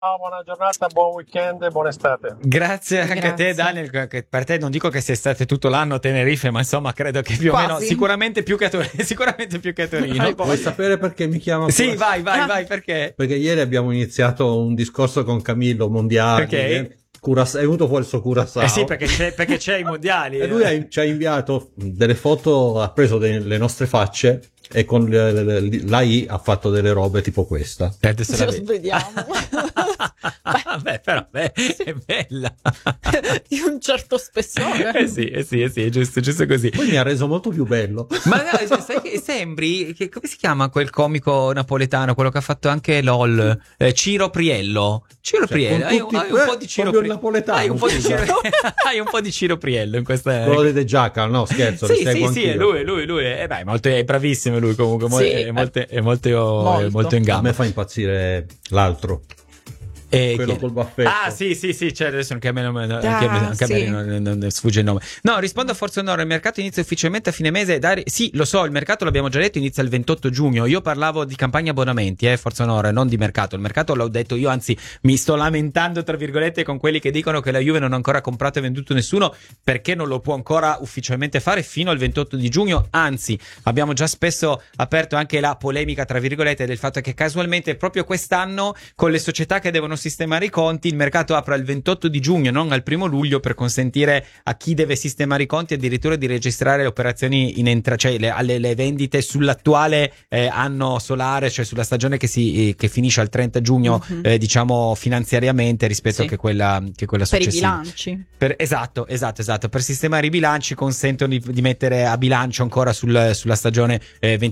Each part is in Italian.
Ciao, buona giornata, buon weekend e buona estate. Grazie anche a te, Grazie. Daniel. Che per te non dico che sei stato tutto l'anno a Tenerife, ma insomma credo che più o meno Quasi. sicuramente più che a Torino. Sicuramente più che a Torino. Vuoi sapere perché mi chiama? Sì, vai, Ah. vai, perché? Perché ieri abbiamo iniziato un discorso con Camillo Mondiali. Perché? È venuto fuori il suo Curaçao. Eh sì, perché c'è i mondiali. E lui ci ha inviato delle foto, ha preso delle nostre facce e con l'AI ha fatto delle robe tipo questa. Adesso Ce la lo vedi. vediamo. Vabbè, però è bella. Di un certo spessore. Sì, è giusto così. Poi mi ha reso molto più bello. Ma no, sai che sembri come si chiama quel comico napoletano, quello che ha fatto anche LOL, Ciro Priello. Ciro Priello, hai un po' di Ciro proprio il napoletano. Hai un po' di scusa. Ciro, hai un po' di Ciro Priello in questa. Quello di The Jackal, no scherzo, li Sì, seguo sì, è anch'io. lui è bravissimo lui comunque, Sì, è molto in A gamba. me fa impazzire l'altro, quello col baffetto. Ah, sì, cioè, adesso anche a me, sì. non sfugge il nome. No, rispondo a Forza Onore, il mercato inizia ufficialmente a fine mese. Sì, lo so, il mercato l'abbiamo già detto, inizia il 28 giugno. Io parlavo di campagna abbonamenti, Forza Onore, non di mercato. Il mercato l'ho detto io, anzi mi sto lamentando tra virgolette con quelli che dicono che la Juve non ha ancora comprato e venduto nessuno, perché non lo può ancora ufficialmente fare fino al 28 di giugno. Anzi, abbiamo già spesso aperto anche la polemica tra virgolette del fatto che casualmente proprio quest'anno, con le società che devono sistemare i conti, il mercato apre il 28 di giugno, non al 1 luglio, per consentire a chi deve sistemare i conti addirittura di registrare le operazioni cioè le vendite sull'attuale anno solare, cioè sulla stagione che finisce al 30 giugno, diciamo finanziariamente rispetto Sì. che quella Per i successiva. bilanci. Esatto. Per sistemare i bilanci consentono di mettere a bilancio ancora sulla stagione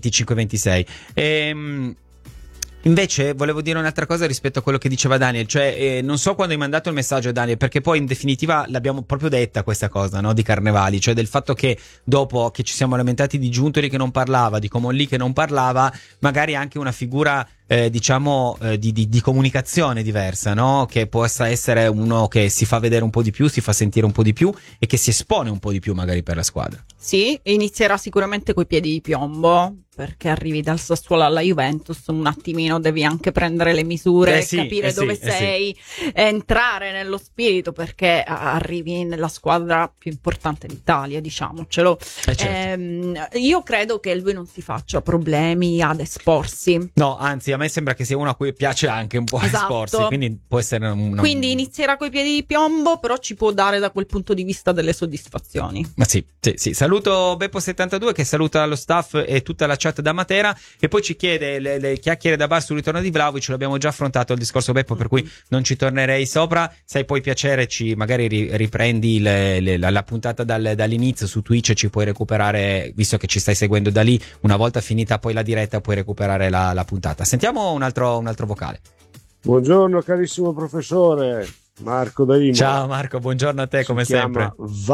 25-26. Invece volevo dire un'altra cosa rispetto a quello che diceva Daniel, cioè non so quando hai mandato il messaggio, Daniel, perché poi in definitiva l'abbiamo proprio detta questa cosa, no, di Carnevali, cioè del fatto che dopo che ci siamo lamentati di Giuntoli che non parlava, di Comolli che non parlava, magari anche una figura di comunicazione diversa, no? Che possa essere uno che si fa vedere un po' di più, si fa sentire un po' di più e che si espone un po' di più magari per la squadra. Sì, inizierà sicuramente coi piedi di piombo, perché arrivi dal Sassuolo alla Juventus, un attimino devi anche prendere le misure, Sì, capire dove sì. sei, entrare nello spirito, perché arrivi nella squadra più importante d'Italia, diciamocelo. Certo. Io credo che lui non si faccia problemi ad esporsi. No, anzi, a me sembra che sia uno a cui piace anche un po' Esatto. esporsi, quindi può essere Quindi inizierà coi piedi di piombo, però ci può dare da quel punto di vista delle soddisfazioni. Ma sì. Saluto Beppo72 che saluta lo staff e tutta la chat da Matera, e poi ci chiede le chiacchiere da bar sul ritorno di Vlahovic. L'abbiamo già affrontato il discorso Beppo, per cui non ci tornerei sopra. Se hai poi piacere magari riprendi la puntata dall'inizio su Twitch, ci puoi recuperare, visto che ci stai seguendo da lì, una volta finita poi la diretta puoi recuperare la puntata. Sentiamo un altro vocale. Buongiorno carissimo professore, Marco da Imola. Ciao Marco, buongiorno a te, come sempre.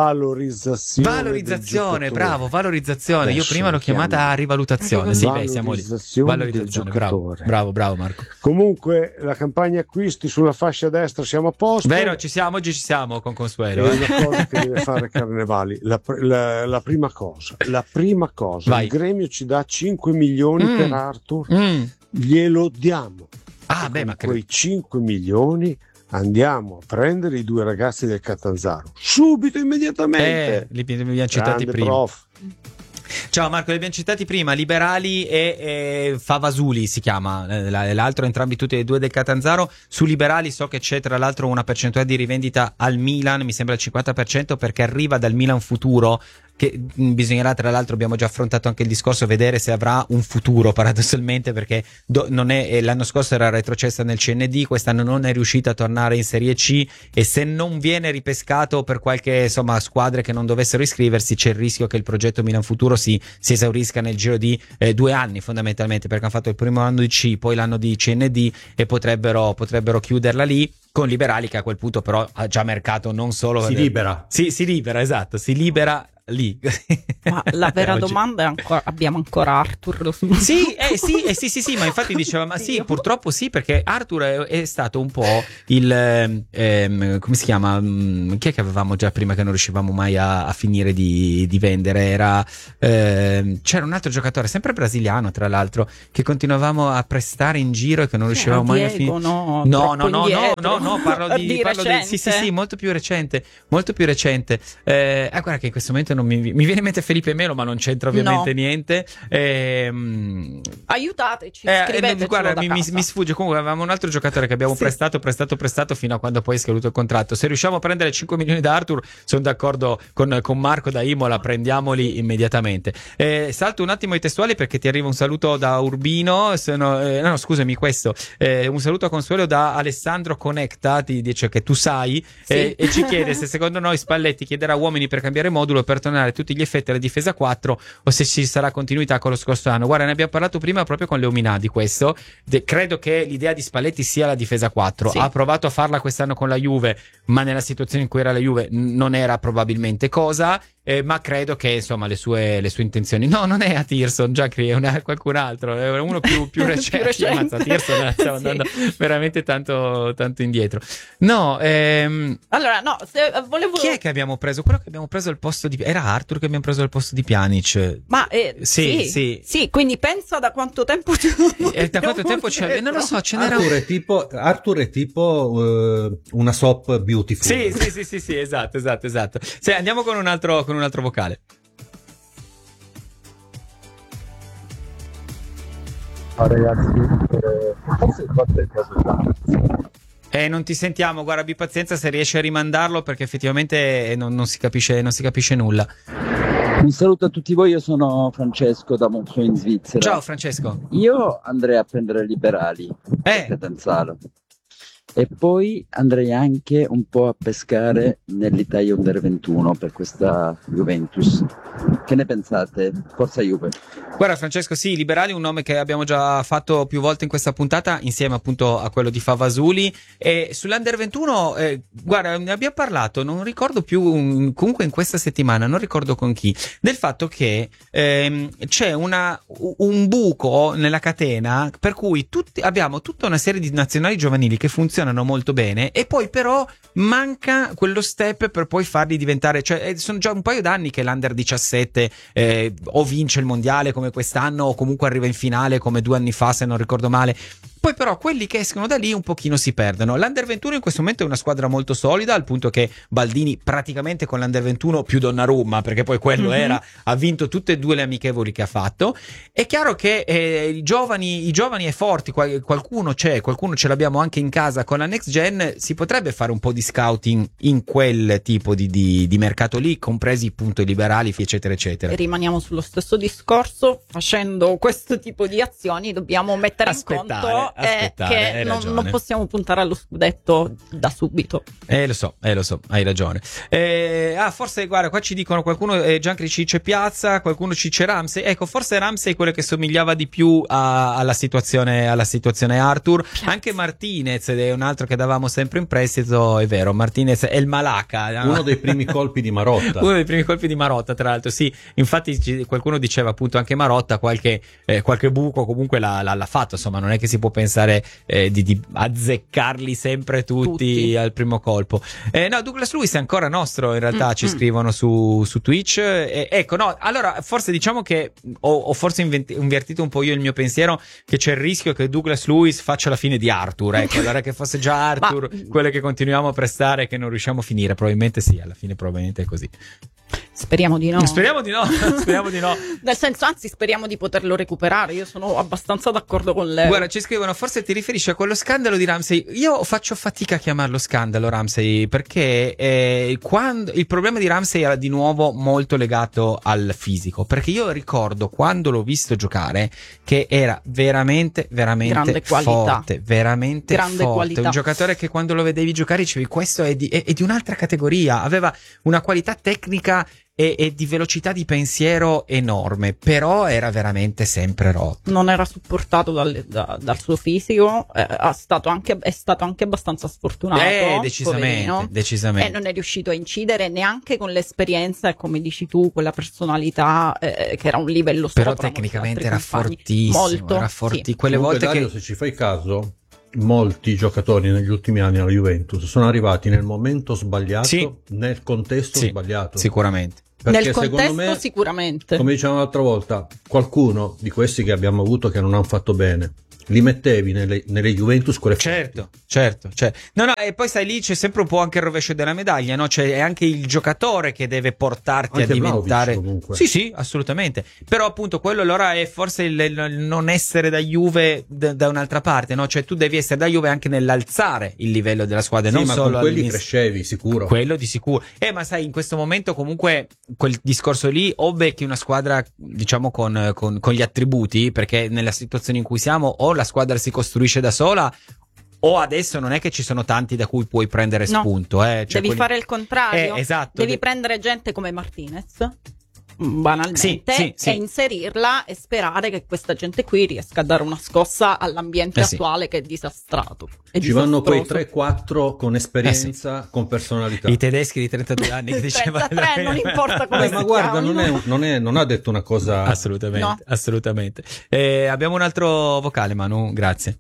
Valorizzazione, bravo, valorizzazione. Adesso io prima l'ho chiamata rivalutazione. Sì, beh, siamo lì. Valorizzazione del bravo Marco. Comunque la campagna acquisti sulla fascia destra siamo a posto. Vero, oggi ci siamo con Consuelo. È una cosa che deve fare Carnevali. La prima cosa, Vai. il gremio ci dà 5 milioni per Arthur, glielo diamo. Ah, beh, ma quei 5 milioni andiamo a prendere i 2 ragazzi del Catanzaro subito, immediatamente. li abbiamo citati Grande prima. prof. Ciao Marco, li abbiamo citati prima, Liberali e Favasuli si chiama, l'altro, entrambi tutti e due del Catanzaro. Su Liberali so che c'è tra l'altro una percentuale di rivendita al Milan, mi sembra il 50%, perché arriva dal Milan futuro, che bisognerà, tra l'altro abbiamo già affrontato anche il discorso, vedere se avrà un futuro paradossalmente, perché non è, l'anno scorso era retrocessa nel CND, quest'anno non è riuscita a tornare in Serie C, e se non viene ripescato per qualche squadre che non dovessero iscriversi, c'è il rischio che il progetto Milan futuro si esaurisca nel giro di 2 anni fondamentalmente, perché hanno fatto il primo anno di C, poi l'anno di CND e potrebbero chiuderla lì, con Liberali che a quel punto però ha già mercato non solo Si libera. si libera, esatto, si libera lì. Ma la vera Oggi. domanda è ancora, abbiamo ancora Arthur su Sì, sì, ma infatti diceva, ma sì, purtroppo sì, perché Arthur è stato un po' il, come si chiama, chi è che avevamo già prima che non riuscivamo mai a finire di vendere, c'era un altro giocatore, sempre brasiliano tra l'altro, che continuavamo a prestare in giro e che non riuscivamo mai a finire. No, parlo di sì, molto più recente. Guarda che in questo momento non mi viene in mente Felipe Melo, ma non c'entra ovviamente niente. Aiutateci, scriveteci. Guarda, mi sfugge. Comunque avevamo un altro giocatore che abbiamo prestato fino a quando poi è scaduto il contratto. Se riusciamo a prendere 5 milioni da Arthur, sono d'accordo con Marco da Imola, prendiamoli immediatamente. Salto un attimo i testuali perché ti arriva un saluto da Urbino, scusami, un saluto a consuelo da Alessandro Connecta, ti dice che tu sai, e ci chiede se secondo noi Spalletti chiederà uomini per cambiare modulo per tornare a tutti gli effetti alla difesa 4 o se ci sarà continuità con lo scorso anno. Guarda, ne abbiamo parlato prima proprio con Leomina di questo. Credo che l'idea di Spalletti sia la difesa 4. Ha provato a farla quest'anno con la Juve, ma nella situazione in cui era la Juve non era probabilmente cosa. Ma credo che insomma le sue intenzioni, no, non è a Tirson, Giacri, è qualcun altro, è uno più recente. Ammazza, Tirson stava andando veramente tanto indietro. Allora no, se volevo... Chi è che abbiamo preso? Quello che abbiamo preso al posto di... Era Arthur che abbiamo preso al posto di Pjanic. Ma sì, quindi pensa da quanto tempo da quanto tempo c'è? Non lo so, ce n'era Arthur è tipo una soap beautiful. Sì, esatto. Sì, andiamo con un altro vocale. Ciao ragazzi, forse il fatto è il caso Non ti sentiamo, guarda, abbi pazienza se riesci a rimandarlo perché effettivamente non si capisce nulla. Un saluto a tutti voi, io sono Francesco da Monfort in Svizzera. Ciao Francesco. Io andrei a prendere Liberali a Catanzaro e poi andrei anche un po' a pescare nell'Italia Under 21 per questa Juventus. Che ne pensate? Forza Juve. Guarda Francesco, sì, Liberali è un nome che abbiamo già fatto più volte in questa puntata insieme appunto a quello di Favasuli, e sull'Under 21 guarda, ne abbiamo parlato, non ricordo più, comunque in questa settimana, non ricordo con chi, del fatto che c'è un buco nella catena per cui abbiamo tutta una serie di nazionali giovanili che funzionano molto bene e poi però manca quello step per poi farli diventare, cioè sono già un paio d'anni che l'Under 17 o vince il mondiale come quest'anno o comunque arriva in finale come 2 anni fa se non ricordo male. Poi però quelli che escono da lì un pochino si perdono. L'Under 21 in questo momento è una squadra molto solida, al punto che Baldini praticamente con l'Under 21 più Donnarumma, perché poi quello ha vinto tutte e 2 le amichevoli che ha fatto. È chiaro che i giovani e forti, qualcuno c'è, qualcuno ce l'abbiamo anche in casa con la Next Gen, si potrebbe fare un po' di scouting in quel tipo di mercato lì, compresi appunto i liberali eccetera eccetera. E rimaniamo sullo stesso discorso, facendo questo tipo di azioni dobbiamo mettere in conto che non possiamo puntare allo scudetto da subito. Lo so, hai ragione. Forse guarda, qua ci dicono qualcuno, Giancri ci dice Piazza, qualcuno ci dice Ramsey. Ecco, forse Ramsey è quello che somigliava di più alla situazione Arthur. Piazza. Anche Martinez è un altro che davamo sempre in prestito, è vero, Martinez è il Malaca, uno dei primi colpi di Marotta. Uno dei primi colpi di Marotta, tra l'altro, sì. Infatti qualcuno diceva appunto anche Marotta qualche buco comunque l'ha fatto, insomma, non è che si può pensare di azzeccarli sempre tutti al primo colpo. No, Douglas Lewis è ancora nostro, in realtà ci scrivono su Twitch. Ecco, no, allora forse diciamo che ho forse invertito un po' io il mio pensiero, che c'è il rischio che Douglas Lewis faccia la fine di Arthur, ecco, allora che fosse già Arthur quello che continuiamo a prestare e che non riusciamo a finire, probabilmente sì, alla fine probabilmente è così. Speriamo di no. Speriamo di no. Nel senso, anzi, speriamo di poterlo recuperare. Io sono abbastanza d'accordo con lei. Guarda, ci scrivono, forse ti riferisci a quello scandalo di Ramsey. Io faccio fatica a chiamarlo scandalo Ramsey, perché quando il problema di Ramsey era di nuovo molto legato al fisico, perché io ricordo quando l'ho visto giocare che era veramente grande forte, veramente grande forte, qualità. un giocatore che quando lo vedevi giocare dicevi questo è di un'altra categoria, aveva una qualità tecnica e di velocità di pensiero enorme, però era veramente sempre rotto. Non era supportato dal suo fisico, è stato anche abbastanza sfortunato. Decisamente. E non è riuscito a incidere neanche con l'esperienza e, come dici tu, quella personalità che era un livello sopra. Però tecnicamente era fortissimo. Molto, sì. Quelle volte Dario, se ci fai caso, molti giocatori negli ultimi anni alla Juventus sono arrivati nel momento sbagliato, nel contesto sbagliato. Sicuramente. Perché nel contesto secondo me, sicuramente. Come dicevamo l'altra volta, qualcuno di questi che abbiamo avuto che non hanno fatto bene, li mettevi nelle Juventus con le certo. No, e poi stai lì, c'è sempre un po' anche il rovescio della medaglia, no? Cioè è anche il giocatore che deve portarti anche a diventare comunque. Sì, assolutamente. Però appunto quello allora è forse il non essere da Juve da un'altra parte, no? Cioè tu devi essere da Juve anche nell'alzare il livello della squadra, sì, non ma solo con quelli crescevi sicuro. Quello di sicuro. Ma sai, in questo momento comunque quel discorso lì, o becchi una squadra diciamo con gli attributi, perché nella situazione in cui siamo o la squadra si costruisce da sola, o adesso non è che ci sono tanti da cui puoi prendere spunto. Cioè devi fare il contrario. Esatto. Devi prendere gente come Martinez, banalmente, sì. e inserirla e sperare che questa gente qui riesca a dare una scossa all'ambiente attuale che è disastrato. Ci vanno quei 3-4 con esperienza, con personalità. I tedeschi di 32 anni che dicevano 33, non importa come ma guarda, non ha detto una cosa. Assolutamente. Abbiamo un altro vocale, Manu, grazie.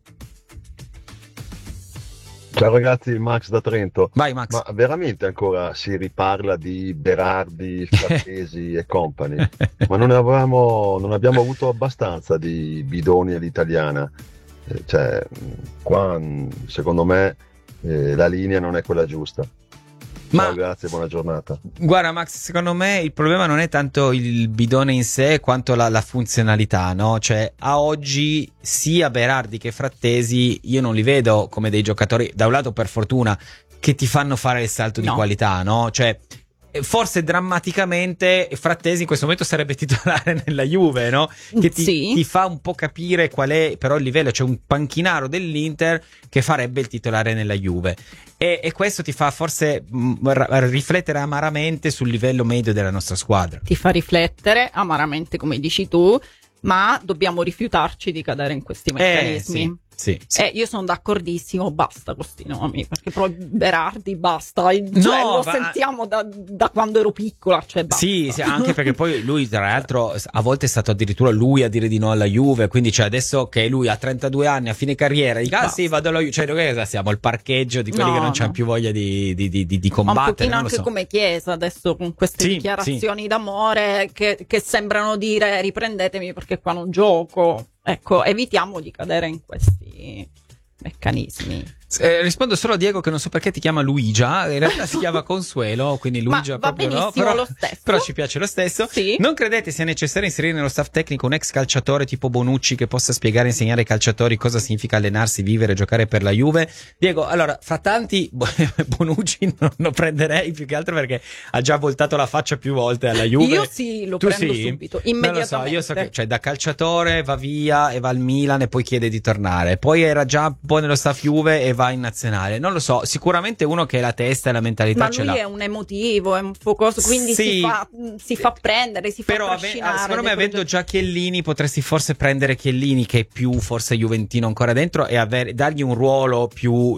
Ciao ragazzi, Max da Trento. Vai Max. Ma veramente ancora si riparla di Berardi, Frattesi e company? Ma non abbiamo avuto abbastanza di bidoni all'italiana. Cioè, qua secondo me la linea non è quella giusta. Ciao, grazie, buona giornata. Guarda Max, secondo me il problema non è tanto il bidone in sé quanto la funzionalità, no? Cioè a oggi sia Berardi che Frattesi io non li vedo come dei giocatori, da un lato per fortuna, che ti fanno fare il salto di qualità, no? Cioè forse drammaticamente Frattesi in questo momento sarebbe titolare nella Juve, no? Che ti fa un po' capire qual è però il livello. C'è un panchinaro dell'Inter che farebbe il titolare nella Juve e questo ti fa forse riflettere amaramente sul livello medio della nostra squadra. Ti fa riflettere amaramente, come dici tu, ma dobbiamo rifiutarci di cadere in questi meccanismi. Sì. Io sono d'accordissimo, basta con questi nomi, perché proprio Berardi basta, lo sentiamo da quando ero piccola, cioè basta. Sì, anche perché poi lui tra l'altro a volte è stato addirittura lui a dire di no alla Juve, quindi cioè adesso che lui ha 32 anni a fine carriera dica sì vado alla Juve, cioè noi siamo al parcheggio di quelli che non c'hanno più voglia di combattere. Ma un pochino anche so. Come Chiesa adesso con queste dichiarazioni d'amore che sembrano dire riprendetemi perché qua non gioco. Ecco, evitiamo di cadere in questi meccanismi. Rispondo solo a Diego che non so perché ti chiama Luigia, in realtà si chiama Consuelo, quindi Luigia va proprio benissimo, no, lo stesso. però ci piace lo stesso. Sì. Non credete sia necessario inserire nello staff tecnico un ex calciatore tipo Bonucci che possa spiegare e insegnare ai calciatori cosa significa allenarsi, vivere e giocare per la Juve? Diego, allora, fra tanti Bonucci non lo prenderei più che altro perché ha già voltato la faccia più volte alla Juve. Io lo prendo subito, immediatamente. Non lo so, io so che cioè, da calciatore va via e va al Milan e poi chiede di tornare. Poi era già un po' nello staff Juve e va in nazionale. Non lo so, sicuramente uno che la testa e la mentalità ce l'ha. Ma lui è un emotivo, è un focoso, quindi si fa prendere, si fa trascinare. Secondo me avendo già Chiellini potresti forse prendere Chiellini che è più forse juventino ancora dentro e dargli un ruolo più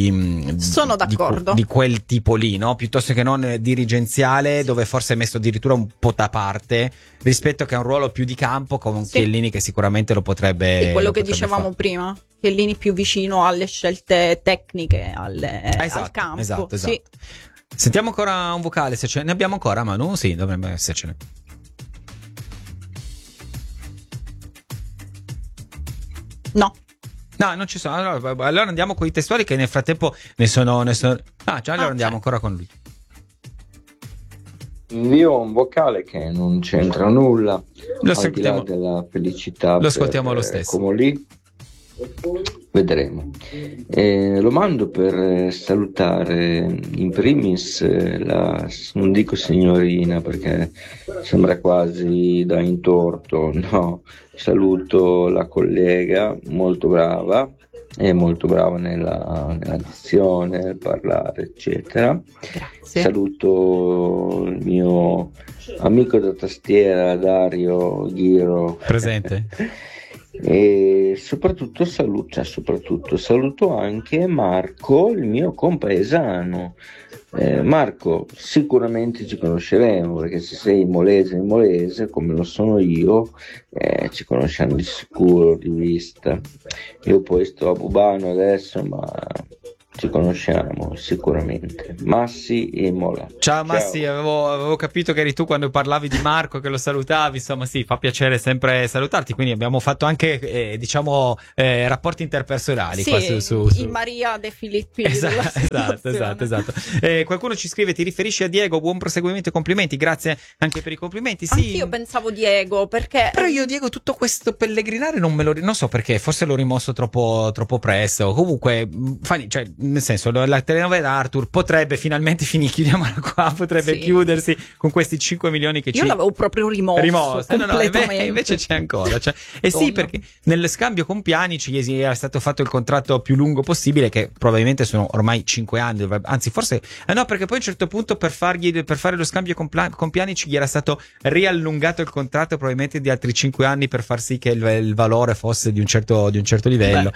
sono d'accordo. Di quel tipo lì, no? Piuttosto che non dirigenziale dove forse è messo addirittura un po' da parte rispetto che a un ruolo più di campo con Chiellini che sicuramente lo potrebbe sì, quello che dicevamo prima. Chiellini più vicino alle scelte tecniche, al campo. Esatto. Sì. Sentiamo ancora un vocale, se ce ne abbiamo ancora, Manu? Sì, dovrebbe essercene. No, non ci sono. Allora andiamo con i testuali che nel frattempo ne sono. Allora andiamo ancora con lui. Invio un vocale che non c'entra nulla. Lo al di là della felicità. Lo ascoltiamo lo stesso. Come lì. Vedremo. Lo mando per salutare in primis non dico signorina perché sembra quasi da intorto, no, saluto la collega molto brava è molto bravo nella dizione, nel parlare, eccetera. Grazie. Saluto il mio amico da tastiera Dario Ghiro presente. E soprattutto saluto anche Marco, il mio compaesano. Marco, sicuramente ci conosceremo, perché se sei molese come lo sono io, ci conosciamo di sicuro di vista. Io poi sto a Bubano adesso, ma ci conosciamo sicuramente. Massi e Mola. Ciao Massi, avevo capito che eri tu quando parlavi di Marco, che lo salutavi, insomma sì, fa piacere sempre salutarti, quindi abbiamo fatto anche rapporti interpersonali sì, qua su. In Maria De Filippi. Esatto. Qualcuno ci scrive: ti riferisci a Diego? Buon proseguimento e complimenti, grazie anche per i complimenti. Sì. Anch'io pensavo Diego, perché però io Diego tutto questo pellegrinare non so perché, forse l'ho rimosso troppo presto. Comunque cioè, nel senso, la telenovela Arthur potrebbe finalmente finire, chiudiamola qua, potrebbe chiudersi con questi 5 milioni che io l'avevo proprio rimosso completamente. Invece c'è ancora, sì, perché nello scambio con Pjanic era stato fatto il contratto più lungo possibile, che probabilmente sono ormai 5 anni, anzi forse no, perché poi a un certo punto per fare lo scambio con Pjanic gli era stato riallungato il contratto probabilmente di altri 5 anni per far sì che il valore fosse di un certo livello.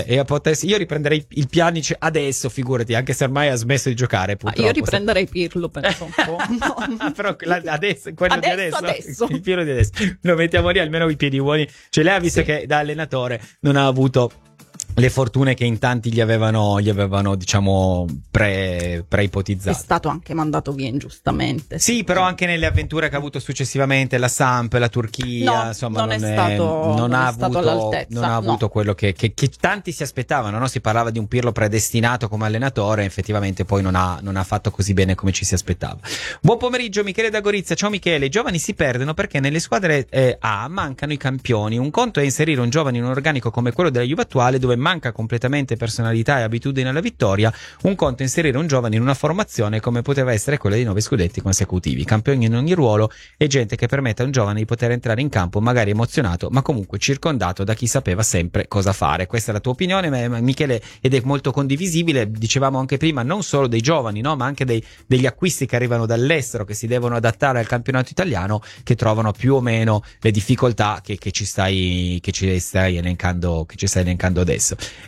Io riprenderei il Pjanic adesso, figurati, anche se ormai ha smesso di giocare, purtroppo. Io riprenderei Pirlo, penso un po'. No. Però adesso, quello di adesso, il Pirlo di adesso, lo mettiamo lì, almeno i piedi buoni ce l'ha, visto che da allenatore non ha avuto le fortune che in tanti gli avevano diciamo preipotizzato. È stato anche mandato via ingiustamente. Sì, però anche nelle avventure che ha avuto successivamente, la Samp, la Turchia, insomma non ha avuto quello che tanti si aspettavano, no? Si parlava di un Pirlo predestinato come allenatore, effettivamente poi non ha fatto così bene come ci si aspettava. Buon pomeriggio Michele da Gorizia. Ciao Michele. I giovani si perdono perché nelle squadre A mancano i campioni. Un conto è inserire un giovane in un organico come quello della Juve attuale, dove manca completamente personalità e abitudine alla vittoria. Un conto è inserire un giovane in una formazione come poteva essere quella di 9 scudetti consecutivi, campioni in ogni ruolo e gente che permette a un giovane di poter entrare in campo magari emozionato ma comunque circondato da chi sapeva sempre cosa fare. Questa è la tua opinione, Michele, ed è molto condivisibile. Dicevamo anche prima, non solo dei giovani, no, ma anche degli acquisti che arrivano dall'estero, che si devono adattare al campionato italiano, che trovano più o meno le difficoltà che ci stai elencando adesso.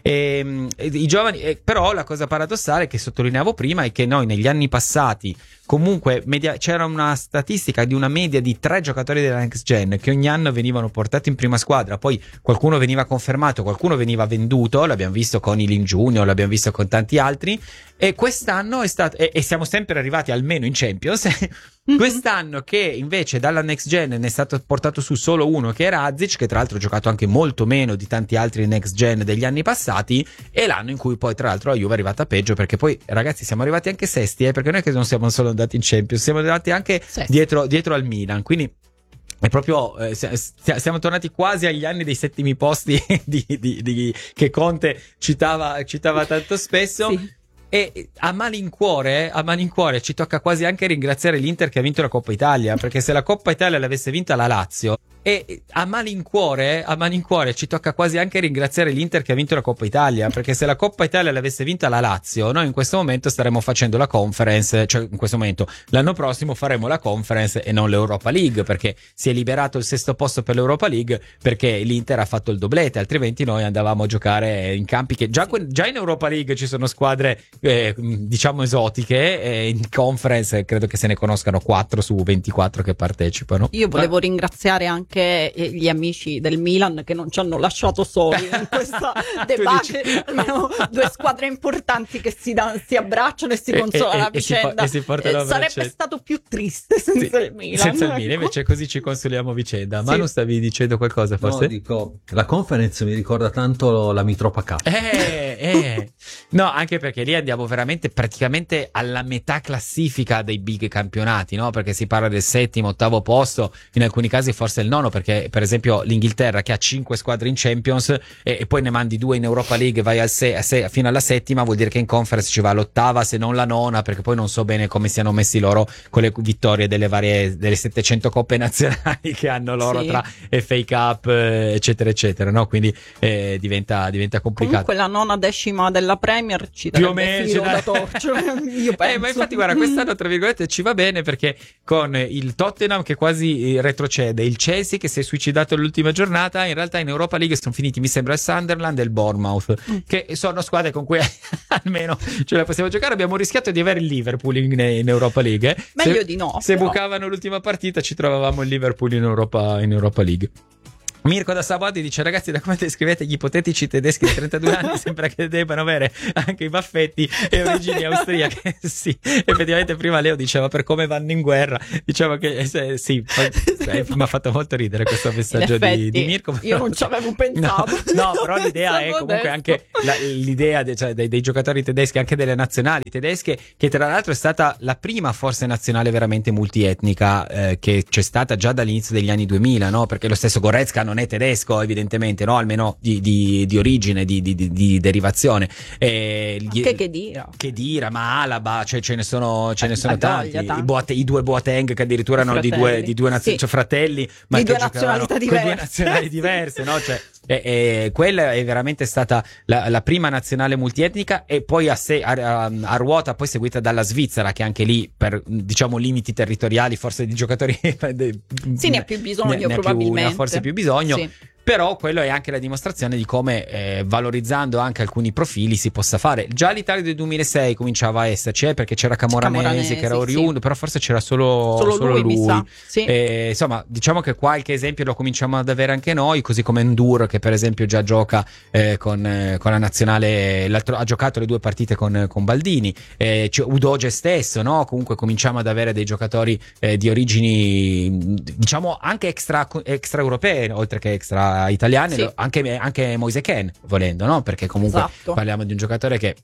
I giovani, però la cosa paradossale che sottolineavo prima è che noi negli anni passati comunque c'era una statistica di una media di 3 giocatori della Next Gen che ogni anno venivano portati in prima squadra, poi qualcuno veniva confermato, qualcuno veniva venduto, l'abbiamo visto con Ilin Junior, l'abbiamo visto con tanti altri, e quest'anno è stato, e siamo sempre arrivati almeno in Champions. Quest'anno che invece dalla Next Gen ne è stato portato su solo uno, che era Azic, che tra l'altro ha giocato anche molto meno di tanti altri Next Gen degli anni passati, e l'anno in cui poi tra l'altro la Juve è arrivata peggio, perché poi ragazzi siamo arrivati anche sesti, perché noi che non siamo solo andati in Champions, siamo andati anche dietro al Milan, quindi è proprio siamo tornati quasi agli anni dei settimi posti che Conte citava tanto spesso. Sì. E a malincuore ci tocca quasi anche ringraziare l'Inter che ha vinto la Coppa Italia, perché se la Coppa Italia l'avesse vinta la Lazio, e a malincuore ci tocca quasi anche ringraziare l'Inter che ha vinto la Coppa Italia, perché se la Coppa Italia l'avesse vinta la Lazio, noi in questo momento staremmo facendo la Conference, cioè in questo momento l'anno prossimo faremo la Conference e non l'Europa League, perché si è liberato il 6º posto per l'Europa League, perché l'Inter ha fatto il doblete, altrimenti noi andavamo a giocare in campi che già in Europa League ci sono squadre diciamo esotiche, e in Conference credo che se ne conoscano 4 su 24 che partecipano. Io volevo ringraziare anche gli amici del Milan che non ci hanno lasciato soli in questa debacle, almeno 2 squadre importanti che si abbracciano e si consolano a vicenda. Sarebbe stato più triste senza il Milan. Invece così ci consoliamo a vicenda. Ma non stavi dicendo qualcosa forse? No, dico, la Conference mi ricorda tanto la Mitropa Cup. No, anche perché lì andiamo veramente praticamente alla metà classifica dei big campionati, no? Perché si parla del 7º, 8º posto, in alcuni casi forse il 9º, buono, perché per esempio l'Inghilterra che ha 5 squadre in Champions e poi ne mandi 2 in Europa League, vai fino alla settima, vuol dire che in Conference ci va all'8ª se non la 9ª, perché poi non so bene come siano messi loro con le vittorie delle 700 coppe nazionali che hanno loro tra FA Cup eccetera eccetera, no? Quindi diventa complicato. Comunque la 9ª, 10ª della Premier ci più o meno filo da torcio. Io penso. Ma infatti guarda, quest'anno tra virgolette ci va bene, perché con il Tottenham che quasi retrocede, il Chelsea che si è suicidato all'ultima giornata, in realtà in Europa League sono finiti, mi sembra, il Sunderland e il Bournemouth, che sono squadre con cui almeno ce la possiamo giocare. Abbiamo rischiato di avere il Liverpool in Europa League. Meglio di no. Se bucavano l'ultima partita ci trovavamo il Liverpool in Europa League. Mirko da Sabati dice: ragazzi, da come descrivete gli ipotetici tedeschi di 32 anni sembra che debbano avere anche i baffetti e origini austriache. Sì, effettivamente prima Leo diceva per come vanno in guerra, diciamo che sì, mi ha fatto molto ridere questo messaggio di Mirko. Io non ci avevo pensato. No, però l'idea è comunque anche l'idea dei giocatori tedeschi, anche delle nazionali tedesche, che tra l'altro è stata la prima forse nazionale veramente multietnica che c'è stata già dall'inizio degli anni 2000, no? Perché lo stesso Goretzka non è tedesco evidentemente, no? Almeno di origine, di derivazione. Che dira, ma Alaba, cioè ce ne sono tanti. I due Boateng che addirittura erano di due cioè fratelli, ma di che due nazionalità diverse. Due nazionali diverse, no? Cioè quella è veramente stata la prima nazionale multietnica, e poi a ruota poi seguita dalla Svizzera, che anche lì per diciamo limiti territoriali forse di giocatori ne ha più bisogno, probabilmente ne ha forse più bisogno. Sì. Però quello è anche la dimostrazione di come valorizzando anche alcuni profili si possa fare. Già l'Italia del 2006 cominciava a esserci, perché c'era Camoranesi che era oriundo, però forse c'era solo lui. Mi sa. Sì. Insomma, diciamo che qualche esempio lo cominciamo ad avere anche noi, così come Ndur, che per esempio già gioca con la nazionale, ha giocato le 2 partite con Baldini, Udoge stesso, no? Comunque cominciamo ad avere dei giocatori di origini diciamo anche extra europee, oltre che extra italiane, sì. Anche Moise Kean, volendo, no? Perché comunque parliamo di un giocatore che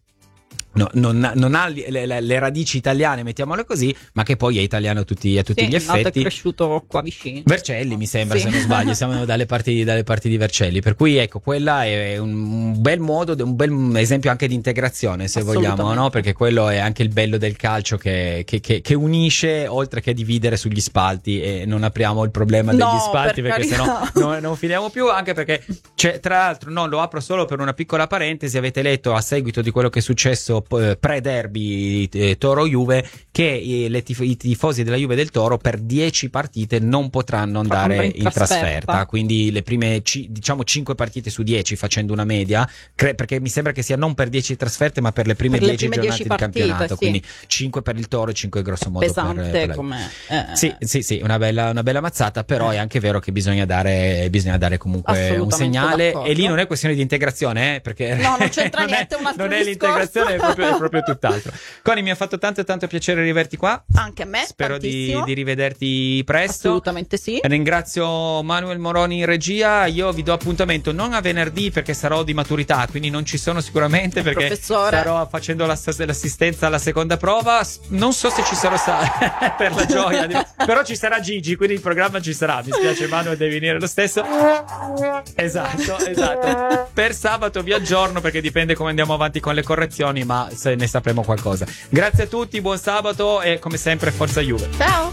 non ha le radici italiane, mettiamole così, ma che poi è italiano a tutti gli effetti. È cresciuto qua vicino. Vercelli, mi sembra, se non sbaglio, siamo dalle parti di Vercelli, per cui ecco, quella è un bel modo, un bel esempio anche di integrazione, se vogliamo, no? Perché quello è anche il bello del calcio, che unisce oltre che dividere sugli spalti, e non apriamo il problema degli spalti, perché sennò non finiamo più, anche perché tra l'altro lo apro solo per una piccola parentesi. Avete letto, a seguito di quello che è successo pre-derby Toro-Juve, che i tifosi della Juve del Toro per 10 partite non potranno andare in trasferta, quindi le prime 5 partite su 10, facendo una media, perché mi sembra che sia non per 10 trasferte ma per le prime 10 giornate di campionato, quindi 5 per il Toro e 5 grosso modo pesante per come sì, una bella mazzata, però è anche vero che bisogna dare comunque un segnale, e lì non è questione di integrazione, perché no, non c'entra niente, non è l'integrazione, è proprio tutt'altro. Coni, mi ha fatto tanto piacere rivederti qua. Anche a me. Spero di rivederti presto. Assolutamente sì. Ringrazio Manuel Moroni in regia. Io vi do appuntamento non a venerdì, perché sarò di maturità, quindi non ci sono sicuramente, perché professore, starò facendo l'assistenza alla seconda prova. Non so se ci sarò per la gioia però ci sarà Gigi, quindi il programma ci sarà. Mi spiace Manuel, devi venire lo stesso. Esatto. Per sabato vi aggiorno, perché dipende come andiamo avanti con le correzioni, ma se ne sapremo qualcosa. Grazie a tutti, buon sabato, e come sempre forza Juve. Ciao.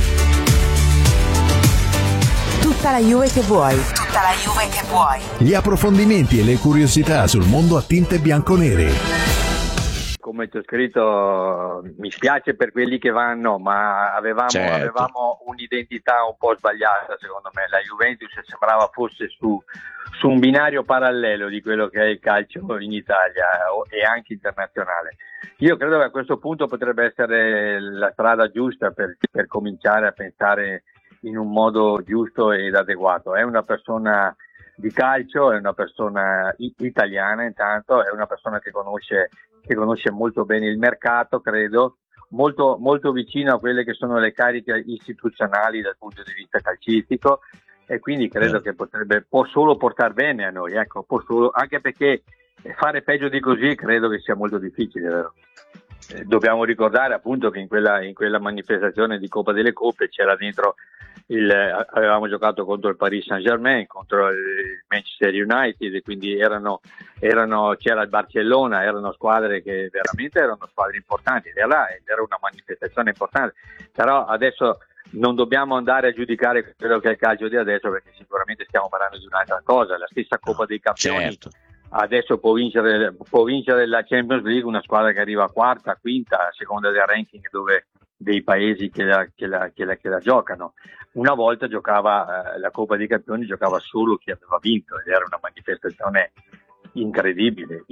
Tutta la Juve che vuoi. Gli approfondimenti e le curiosità sul mondo a tinte bianconere. Come ti ho scritto, mi spiace per quelli che vanno, ma avevamo un'identità un po' sbagliata, secondo me. La Juventus sembrava fosse su un binario parallelo di quello che è il calcio in Italia e anche internazionale. Io credo che a questo punto potrebbe essere la strada giusta per cominciare a pensare in un modo giusto ed adeguato. È una persona di calcio, è una persona italiana, intanto è una persona che conosce molto bene il mercato, credo, molto, molto vicino a quelle che sono le cariche istituzionali dal punto di vista calcistico, e quindi credo che può solo portare bene a noi, ecco, anche perché fare peggio di così credo che sia molto difficile, vero? Dobbiamo ricordare appunto che in quella manifestazione di Coppa delle Coppe c'era dentro avevamo giocato contro il Paris Saint-Germain, contro il Manchester United, e quindi c'era il Barcellona, erano squadre che veramente erano squadre importanti, ed era una manifestazione importante. Però adesso non dobbiamo andare a giudicare quello che è il calcio di adesso, perché sicuramente stiamo parlando di un'altra cosa. La stessa Coppa dei Campioni, certo, adesso può vincere la Champions League una squadra che arriva quarta, quinta, a seconda del ranking dei paesi che la giocano. Una volta giocava la Coppa dei Campioni, giocava solo chi aveva vinto, ed era una manifestazione incredibile.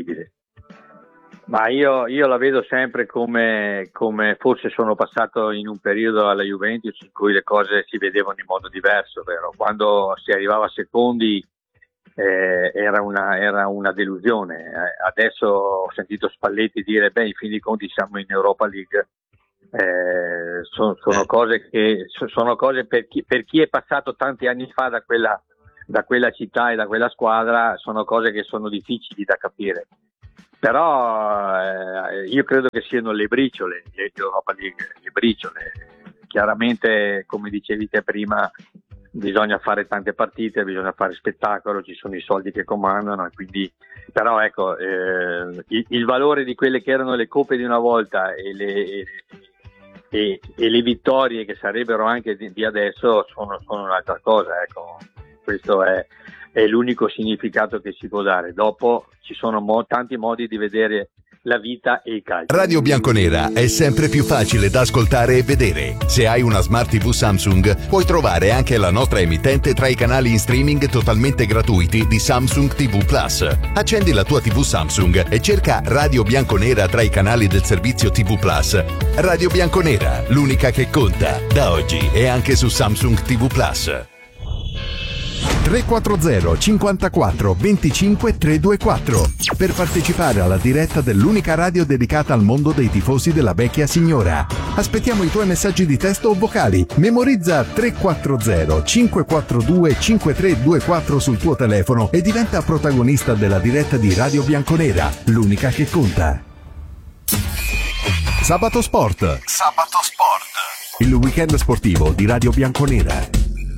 Ma io la vedo sempre come forse sono passato in un periodo alla Juventus in cui le cose si vedevano in modo diverso, vero? Quando si arrivava secondi era una delusione. Adesso ho sentito Spalletti dire in fin dei conti siamo in Europa League. Sono cose per chi è passato tanti anni fa da quella città e da quella squadra, sono cose che sono difficili da capire. Però io credo che siano le briciole, l'Europa League, le briciole. Chiaramente, come dicevi te prima, bisogna fare tante partite, bisogna fare spettacolo, ci sono i soldi che comandano, e quindi, però ecco, il valore di quelle che erano le coppe di una volta e le vittorie che sarebbero anche di adesso sono un'altra cosa, ecco. Questo è l'unico significato che si può dare. Dopo ci sono tanti modi di vedere la vita e il calcio. Radio Bianconera è sempre più facile da ascoltare e vedere. Se hai una Smart TV Samsung, puoi trovare anche la nostra emittente tra i canali in streaming totalmente gratuiti di Samsung TV Plus. Accendi la tua TV Samsung e cerca Radio Bianconera tra i canali del servizio TV Plus. Radio Bianconera, l'unica che conta, da oggi e anche su Samsung TV Plus. 340 54 25 324 per partecipare alla diretta dell'unica radio dedicata al mondo dei tifosi della vecchia signora. Aspettiamo i tuoi messaggi di testo o vocali. Memorizza 340 542 5324 sul tuo telefono e diventa protagonista della diretta di Radio Bianconera, l'unica che conta. Sabato Sport. Il weekend sportivo di Radio Bianconera.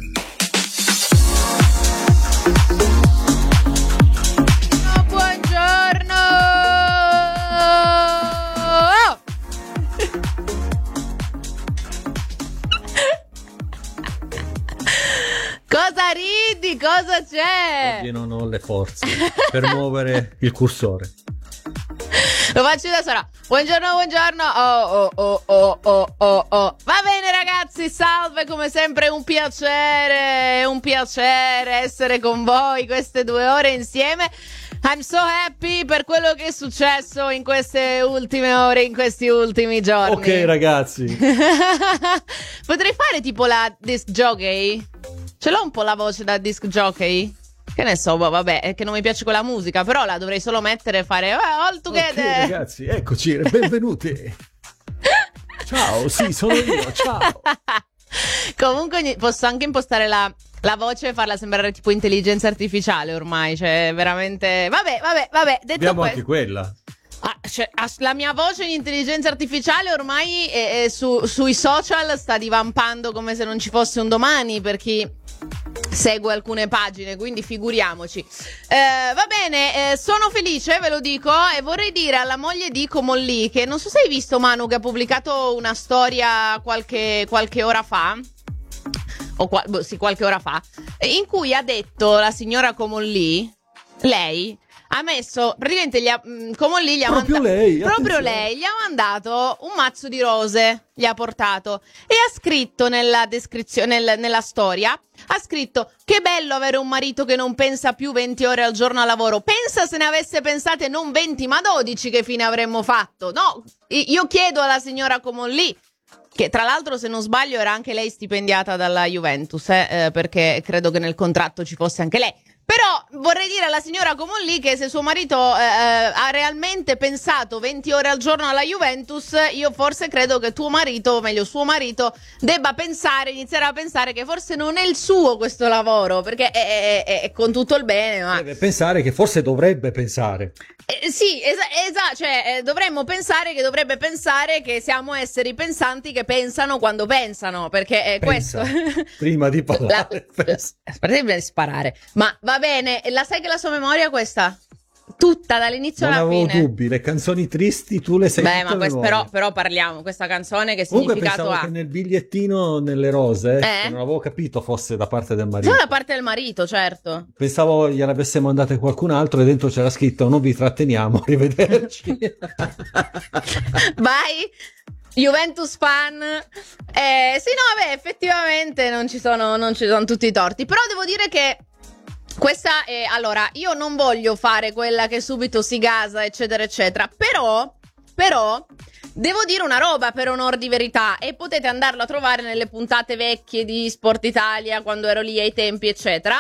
Cosa ridi? Cosa c'è? Oggi non ho le forze per muovere il cursore. Lo faccio da sola. Buongiorno. Oh. Va bene ragazzi, salve, come sempre un piacere essere con voi queste 2 ore insieme. I'm so happy per quello che è successo in queste ultime ore, in questi ultimi giorni. Ok ragazzi. Potrei fare tipo la disc jockey? Ce l'ho un po' la voce da disc jockey? Che ne so, vabbè, è che non mi piace quella musica, però la dovrei solo mettere e fare all together. Ok ragazzi, eccoci, benvenuti. Ciao, sì, sono io, ciao. Comunque posso anche impostare la voce e farla sembrare tipo intelligenza artificiale ormai, cioè veramente... Vabbè, detto abbiamo anche quella. La mia voce in intelligenza artificiale ormai sui social sta divampando come se non ci fosse un domani per chi segue alcune pagine, quindi figuriamoci. Va bene, sono felice, ve lo dico, e vorrei dire alla moglie di Comolli che non so se hai visto, Manu, che ha pubblicato una storia qualche ora fa, qualche ora fa, in cui ha detto la signora Comolli, lei ha messo praticamente Comolli gli ha lei gli ha mandato un mazzo di rose, gli ha portato, e ha scritto nella descrizione, nella storia, ha scritto: che bello avere un marito che non pensa più 20 ore al giorno al lavoro, pensa se ne avesse pensate non 20 ma 12 che fine avremmo fatto. No, io chiedo alla signora Comolli, che tra l'altro se non sbaglio era anche lei stipendiata dalla Juventus, perché credo che nel contratto ci fosse anche lei. Però vorrei dire alla signora Comolli che se suo marito ha realmente pensato 20 ore al giorno alla Juventus, io forse credo che tuo marito, o meglio suo marito, debba iniziare a pensare che forse non è il suo questo lavoro, perché è con tutto il bene, ma... Deve pensare che forse dovrebbe pensare. Sì, esatto, cioè dovremmo pensare che dovrebbe pensare che siamo esseri pensanti che pensano quando pensano, perché Pensa, questo... prima di parlare. Prima di sparare. Ma va bene, la sai che la sua memoria è questa? Tutta, dall'inizio non alla fine. Non avevo dubbi, le canzoni tristi tu le sai tutte a memoria. però parliamo, questa canzone che Comunque significato pensavo ha? che nel bigliettino, nelle rose, che non avevo capito fosse da parte del marito. Solo da parte del marito, certo. Pensavo gliel'avesse mandate qualcun altro e dentro c'era scritto non vi tratteniamo, arrivederci. Vai! Juventus fan. Sì, no, vabbè, effettivamente non ci sono tutti i torti. Però devo dire che questa è, allora, io non voglio fare quella che subito si gasa, eccetera, eccetera. Però devo dire una roba per onor di verità, e potete andarlo a trovare nelle puntate vecchie di Sport Italia, quando ero lì ai tempi, eccetera.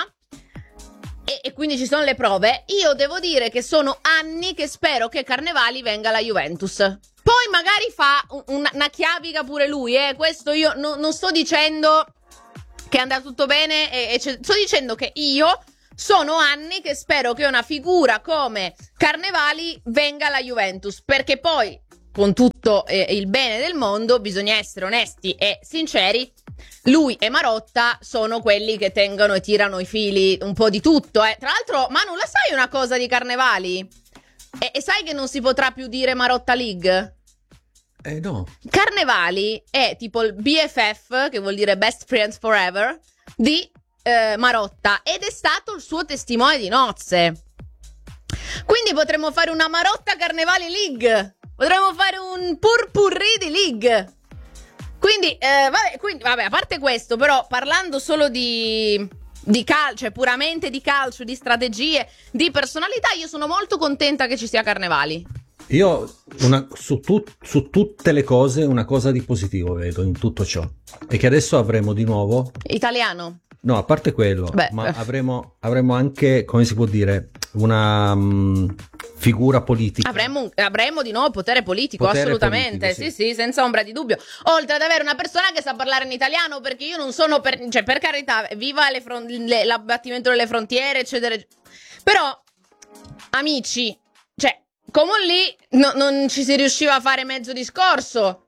E quindi ci sono le prove. Io devo dire che sono anni che spero che Carnevali venga alla Juventus. Poi magari fa una chiavica pure lui, questo io non sto dicendo che è andato tutto bene, sto dicendo che io sono anni che spero che una figura come Carnevali venga alla Juventus, perché poi, con tutto il bene del mondo, bisogna essere onesti e sinceri. Lui e Marotta sono quelli che tengono e tirano i fili un po' di tutto. Tra l'altro, Manu, la sai una cosa di Carnevali? E sai che non si potrà più dire Marotta League? No. Carnevali è tipo il BFF, che vuol dire Best Friends Forever, di Marotta, ed è stato il suo testimone di nozze. Quindi potremmo fare una Marotta Carnevali League. Potremmo fare un purpurri di league. Quindi, vabbè, a parte questo, però, parlando solo di calcio, cioè puramente di calcio, di strategie, di personalità, io sono molto contenta che ci sia Carnevali. Io su tutte le cose una cosa di positivo vedo in tutto ciò, e che adesso avremo di nuovo italiano. No, a parte quello, ma avremo anche, come si può dire, una figura politica. Avremo di nuovo potere politico, assolutamente, politico, sì, senza ombra di dubbio. Oltre ad avere una persona che sa parlare in italiano, perché io non sono per carità, viva l'abbattimento delle frontiere, eccetera. Però, amici, cioè, come lì non ci si riusciva a fare mezzo discorso.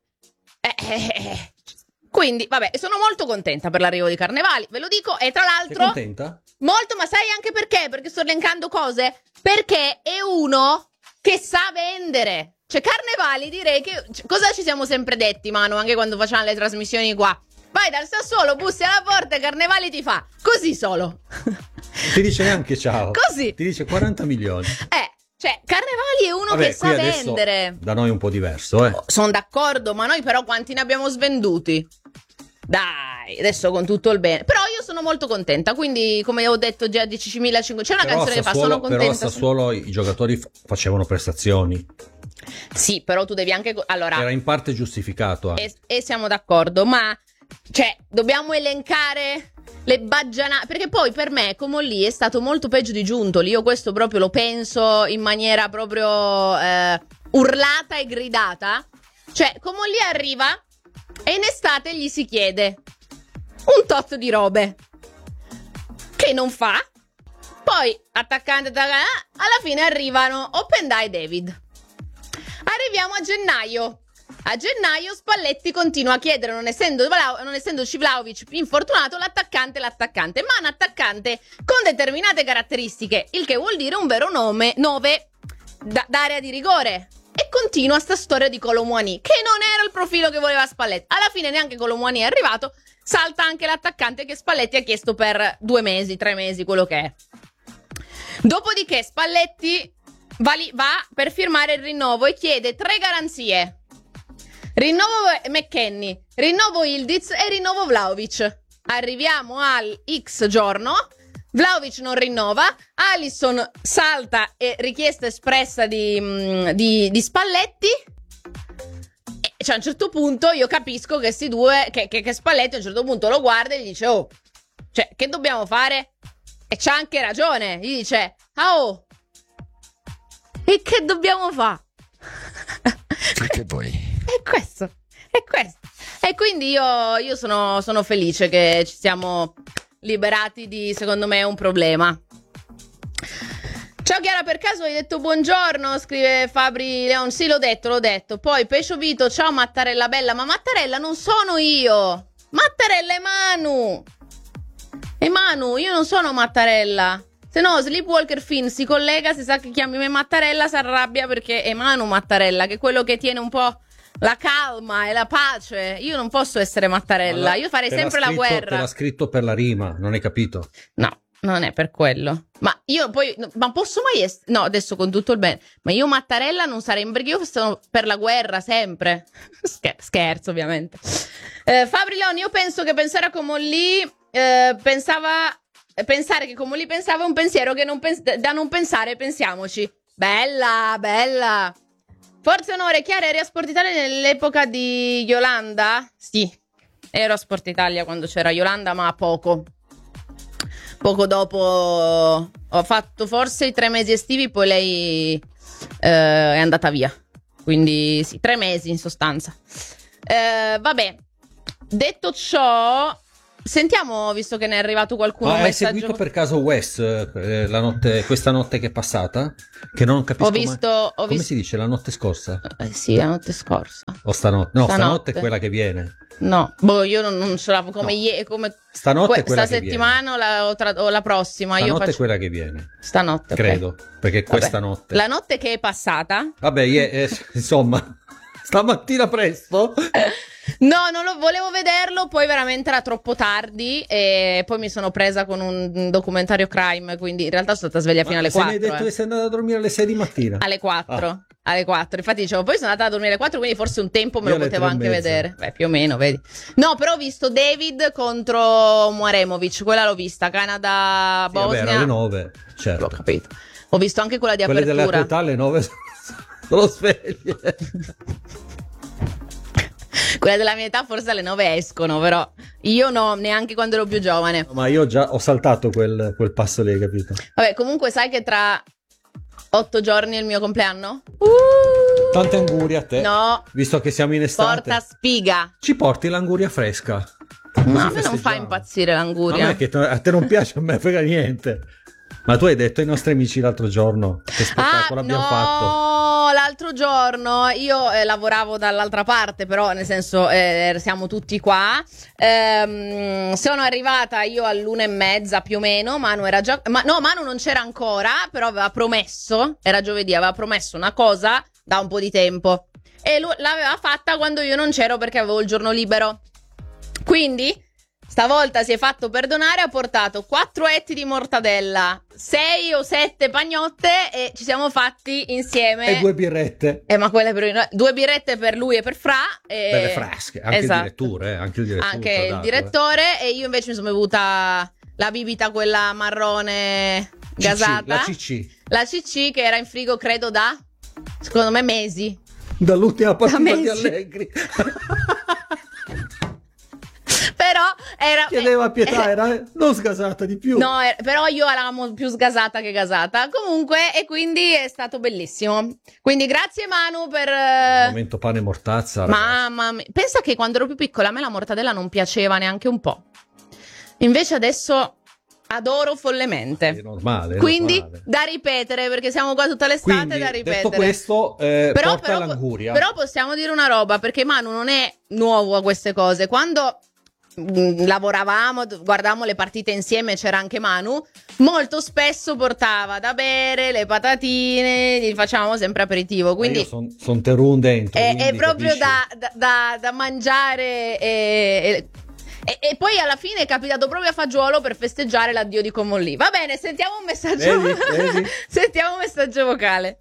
Quindi, vabbè, sono molto contenta per l'arrivo di Carnevali, ve lo dico, e tra l'altro... Sei contenta? Molto, ma sai anche perché? Perché sto elencando cose? Perché è uno che sa vendere. Cioè, Carnevali, direi che... cosa ci siamo sempre detti, Manu, anche quando facciamo le trasmissioni qua? Vai dal Sassuolo, bussi alla porta e Carnevali ti fa così solo. Ti dice neanche ciao. Così. Ti dice 40 milioni. Cioè, Carnevali è uno che sa vendere. Da noi è un po' diverso, Sono d'accordo, ma noi però quanti ne abbiamo svenduti? Dai, adesso con tutto il bene. Però io sono molto contenta, quindi come ho detto già 10.500. C'è una canzone che fa sono contenta. Però a Sassuolo i giocatori facevano prestazioni. Sì, però tu devi anche... Allora, era in parte giustificato. E siamo d'accordo, ma... Cioè, dobbiamo elencare le baggianate, perché poi per me Comolli è stato molto peggio di Giuntoli. Io questo proprio lo penso in maniera proprio urlata e gridata. Cioè, Comolli arriva e in estate gli si chiede un tot di robe che non fa. Poi attaccante, alla fine arrivano Openda e David. Arriviamo a gennaio. A gennaio Spalletti continua a chiedere, non essendoci Vlahovic infortunato, l'attaccante, ma un attaccante con determinate caratteristiche, il che vuol dire un vero 9 d'area di rigore. E continua sta storia di Kolo Muani, che non era il profilo che voleva Spalletti. Alla fine neanche Kolo Muani è arrivato, salta anche l'attaccante che Spalletti ha chiesto per 2 mesi, 3 mesi, quello che è. Dopodiché Spalletti va per firmare il rinnovo e chiede 3 garanzie. Rinnovo McKennie, rinnovo Ildiz e rinnovo Vlahovic. Arriviamo al X giorno, Vlahovic non rinnova, Alisson salta e richiesta espressa di Spalletti. E cioè a un certo punto io capisco che questi due, che Spalletti a un certo punto lo guarda e gli dice: oh, cioè che dobbiamo fare? E c'ha anche ragione, gli dice, oh, e che dobbiamo fare? Perché poi? È questo. E quindi io sono felice che ci siamo liberati di, secondo me, un problema. Ciao Chiara, per caso hai detto buongiorno? Scrive Fabri Leon. Sì, l'ho detto. Poi Pescio Vito, ciao Mattarella bella. Ma Mattarella non sono io. Mattarella è Manu. E Manu, io non sono Mattarella. Se no Sleepwalker Finn si collega, se sa che chiami me Mattarella si arrabbia perché è Manu Mattarella, che è quello che tiene un po' la calma e la pace. Io non posso essere Mattarella, allora, io farei sempre la guerra. Te l'ha scritto per la rima, non hai capito? No, non è per quello. Ma io poi, ma posso mai no, adesso con tutto il bene, ma io Mattarella non sarei, perché io sono per la guerra sempre. Scherzo ovviamente. Fabri Leon, io penso che pensare a Comolli pensare che Comolli pensava è un pensiero che da non pensare, pensiamoci. Bella. Forza e onore, Chiara, eri a Sport Italia nell'epoca di Yolanda? Sì, ero a Sport Italia quando c'era Yolanda, ma poco dopo ho fatto forse i 3 mesi estivi, poi lei è andata via, quindi sì, 3 mesi in sostanza. Vabbè, detto ciò, sentiamo, visto che ne è arrivato qualcuno. Ma hai seguito per caso Wes questa notte che è passata? Che non capisco come si dice, la notte scorsa? Sì, la notte scorsa. O stanotte? No, stanotte è quella che viene. No, io non ce l'avevo come stanotte è quella sta che settimana viene. o la prossima. Stanotte è quella che viene. Stanotte, credo, okay. Perché questa notte. La notte che è passata. Vabbè, insomma, stamattina presto. No, non lo volevo vederlo, poi veramente era troppo tardi e poi mi sono presa con un documentario crime, quindi in realtà sono stata sveglia fino alle 4. Ma mi hai detto che sei andata a dormire alle 6 di mattina? Alle 4. Alle 4, infatti dicevo, poi sono andata a dormire alle 4, quindi forse un tempo me lo potevo anche vedere. Beh, più o meno, vedi. No, però ho visto David contro Muaremovic, quella l'ho vista, Canada, Bosnia. Vabbè, alle 9, certo. L'ho capito. Ho visto anche quella di apertura. Quelle della età alle 9 sono sveglie. Quelle della mia età forse alle 9 escono, però io no, neanche quando ero più giovane. Ma io già ho saltato quel passo lì, hai capito? Vabbè, comunque sai che tra 8 giorni è il mio compleanno? Tante angurie a te. No. Visto che siamo in estate. Porta spiga. Ci porti l'anguria fresca? No, a me non fa impazzire l'anguria. Ma è che a te non piace, a me frega niente. Ma tu hai detto ai nostri amici l'altro giorno che spettacolo abbiamo fatto? No, l'altro giorno io lavoravo dall'altra parte, però nel senso siamo tutti qua. Sono arrivata io all'1:30 più o meno. Manu era già. Manu non c'era ancora, però aveva promesso. Era giovedì, aveva promesso una cosa da un po' di tempo. E l'aveva fatta quando io non c'ero perché avevo il giorno libero. Quindi stavolta si è fatto perdonare, ha portato 4 etti di mortadella, 6 o 7 pagnotte e ci siamo fatti insieme. E 2 birrette. Ma quelle per 2 birrette per lui e per Fra. Belle frasche, anche il direttore. Anche il direttore. E io invece mi sono bevuta la bibita, quella marrone gasata. La CC che era in frigo credo da, secondo me, mesi. Dall'ultima partita di Allegri. Però era. Chiedeva a Pietà, era non sgasata di più. No, però io eravamo più sgasata che gasata. Comunque, e quindi è stato bellissimo. Quindi grazie Manu per. Momento pane e mortazza. Mamma mia. Pensa che quando ero più piccola a me la mortadella non piaceva neanche un po'. Invece adesso adoro follemente. È normale. Quindi da ripetere, perché siamo qua tutta l'estate. Quindi, da ripetere. Detto questo, porta l'anguria. Però possiamo dire una roba, perché Manu non è nuovo a queste cose. Quando lavoravamo, guardavamo le partite insieme, c'era anche Manu, molto spesso portava da bere le patatine, gli facciamo sempre aperitivo, quindi io son terun dentro, è proprio da mangiare e poi alla fine è capitato proprio a fagiolo per festeggiare l'addio di Comolli. Va bene, sentiamo un messaggio. Vedi? Sentiamo un messaggio vocale.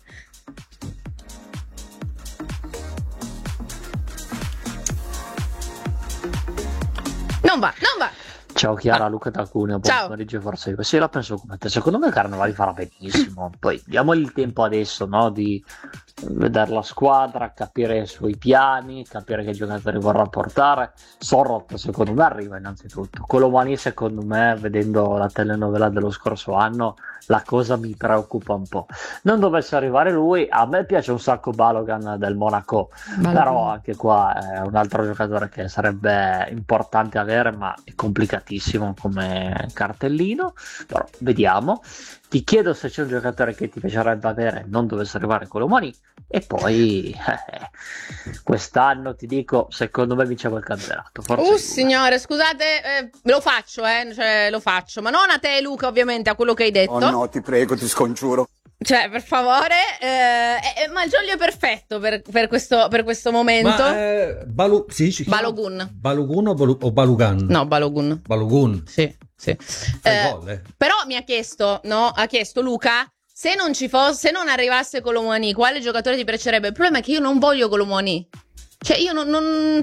Non va. Ciao Chiara, Luca da Cuneo, buon pomeriggio, forza io. Se la penso come te, secondo me Carnevali farà benissimo. Poi diamogli il tempo adesso, no, di vedere la squadra, capire i suoi piani, capire che giocatori vorrà portare. Sorloth secondo me arriva innanzitutto. Colomani secondo me, vedendo la telenovela dello scorso anno, la cosa mi preoccupa un po'. Non dovesse arrivare lui, a me piace un sacco Balogun del Monaco, però anche qua è un altro giocatore che sarebbe importante avere, ma è complicatissimo come cartellino, però vediamo. Ti chiedo se c'è un giocatore che ti piacerebbe avere, non dovesse arrivare Colomani, e poi quest'anno ti dico, secondo me vinceva il campionato. Signore, scusate, lo faccio, cioè, lo faccio, ma non a te Luca, ovviamente, a quello che hai detto. Oh no, ti prego, ti scongiuro. Cioè, per favore, ma il Giolio è perfetto per questo momento. Balogun. Balogun o Balugan? No, Balogun. Balogun. Sì. Però mi ha chiesto Luca, se non arrivasse Colomani, quale giocatore ti piacerebbe? Il problema è che io non voglio Colomani. Cioè, io non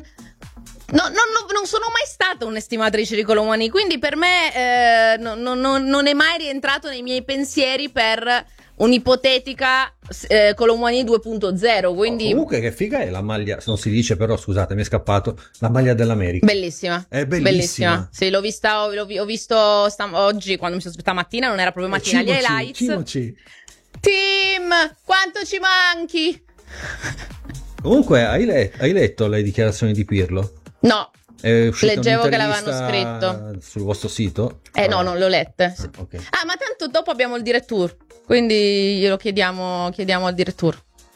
sono mai stata un'estimatrice di Colomani, quindi per me non è mai rientrato nei miei pensieri per un'ipotetica Colomani 2.0, quindi comunque che figa è la maglia, non si dice, però scusate, mi è scappato, la maglia dell'America. Bellissima. È bellissima. Sì, l'ho visto oggi, quando mi sono stamattina, non era proprio mattina, gli highlights. Tim, quanto ci manchi? Comunque hai letto le dichiarazioni di Pirlo? No. Leggevo che l'avevano scritto sul vostro sito? No, non l'ho lette. Okay. Ma tanto dopo abbiamo il direttour, quindi glielo chiediamo al direttour.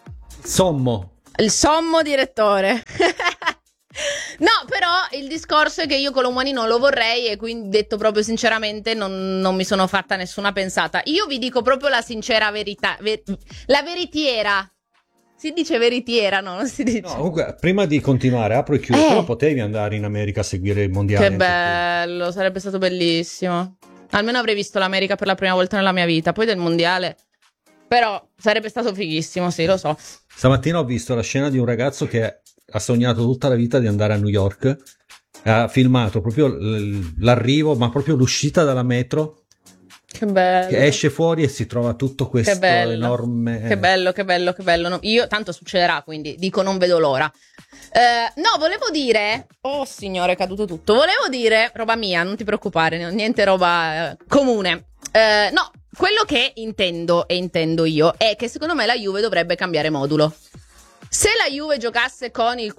Il sommo direttore. No, però il discorso è che io Colomani non lo vorrei, e quindi, detto proprio sinceramente, non mi sono fatta nessuna pensata. Io vi dico proprio la sincera verità, la veritiera. Si dice veritiera, no? Non si dice. No, comunque, prima di continuare, apro e chiudo. Però potevi andare in America a seguire il mondiale. Che bello, sarebbe stato bellissimo. Almeno avrei visto l'America per la prima volta nella mia vita. Poi del mondiale, però sarebbe stato fighissimo, sì, lo so. Stamattina ho visto la scena di un ragazzo che ha sognato tutta la vita di andare a New York. Ha filmato proprio l'arrivo, ma proprio l'uscita dalla metro. Che bello. Che esce fuori e si trova tutto questo enorme. Che bello. No, io tanto succederà, quindi dico non vedo l'ora. No, volevo dire. Oh signore, è caduto tutto. Volevo dire, roba mia, non ti preoccupare, niente roba comune. No, quello che intendo io è che secondo me la Juve dovrebbe cambiare modulo. Se la Juve giocasse con il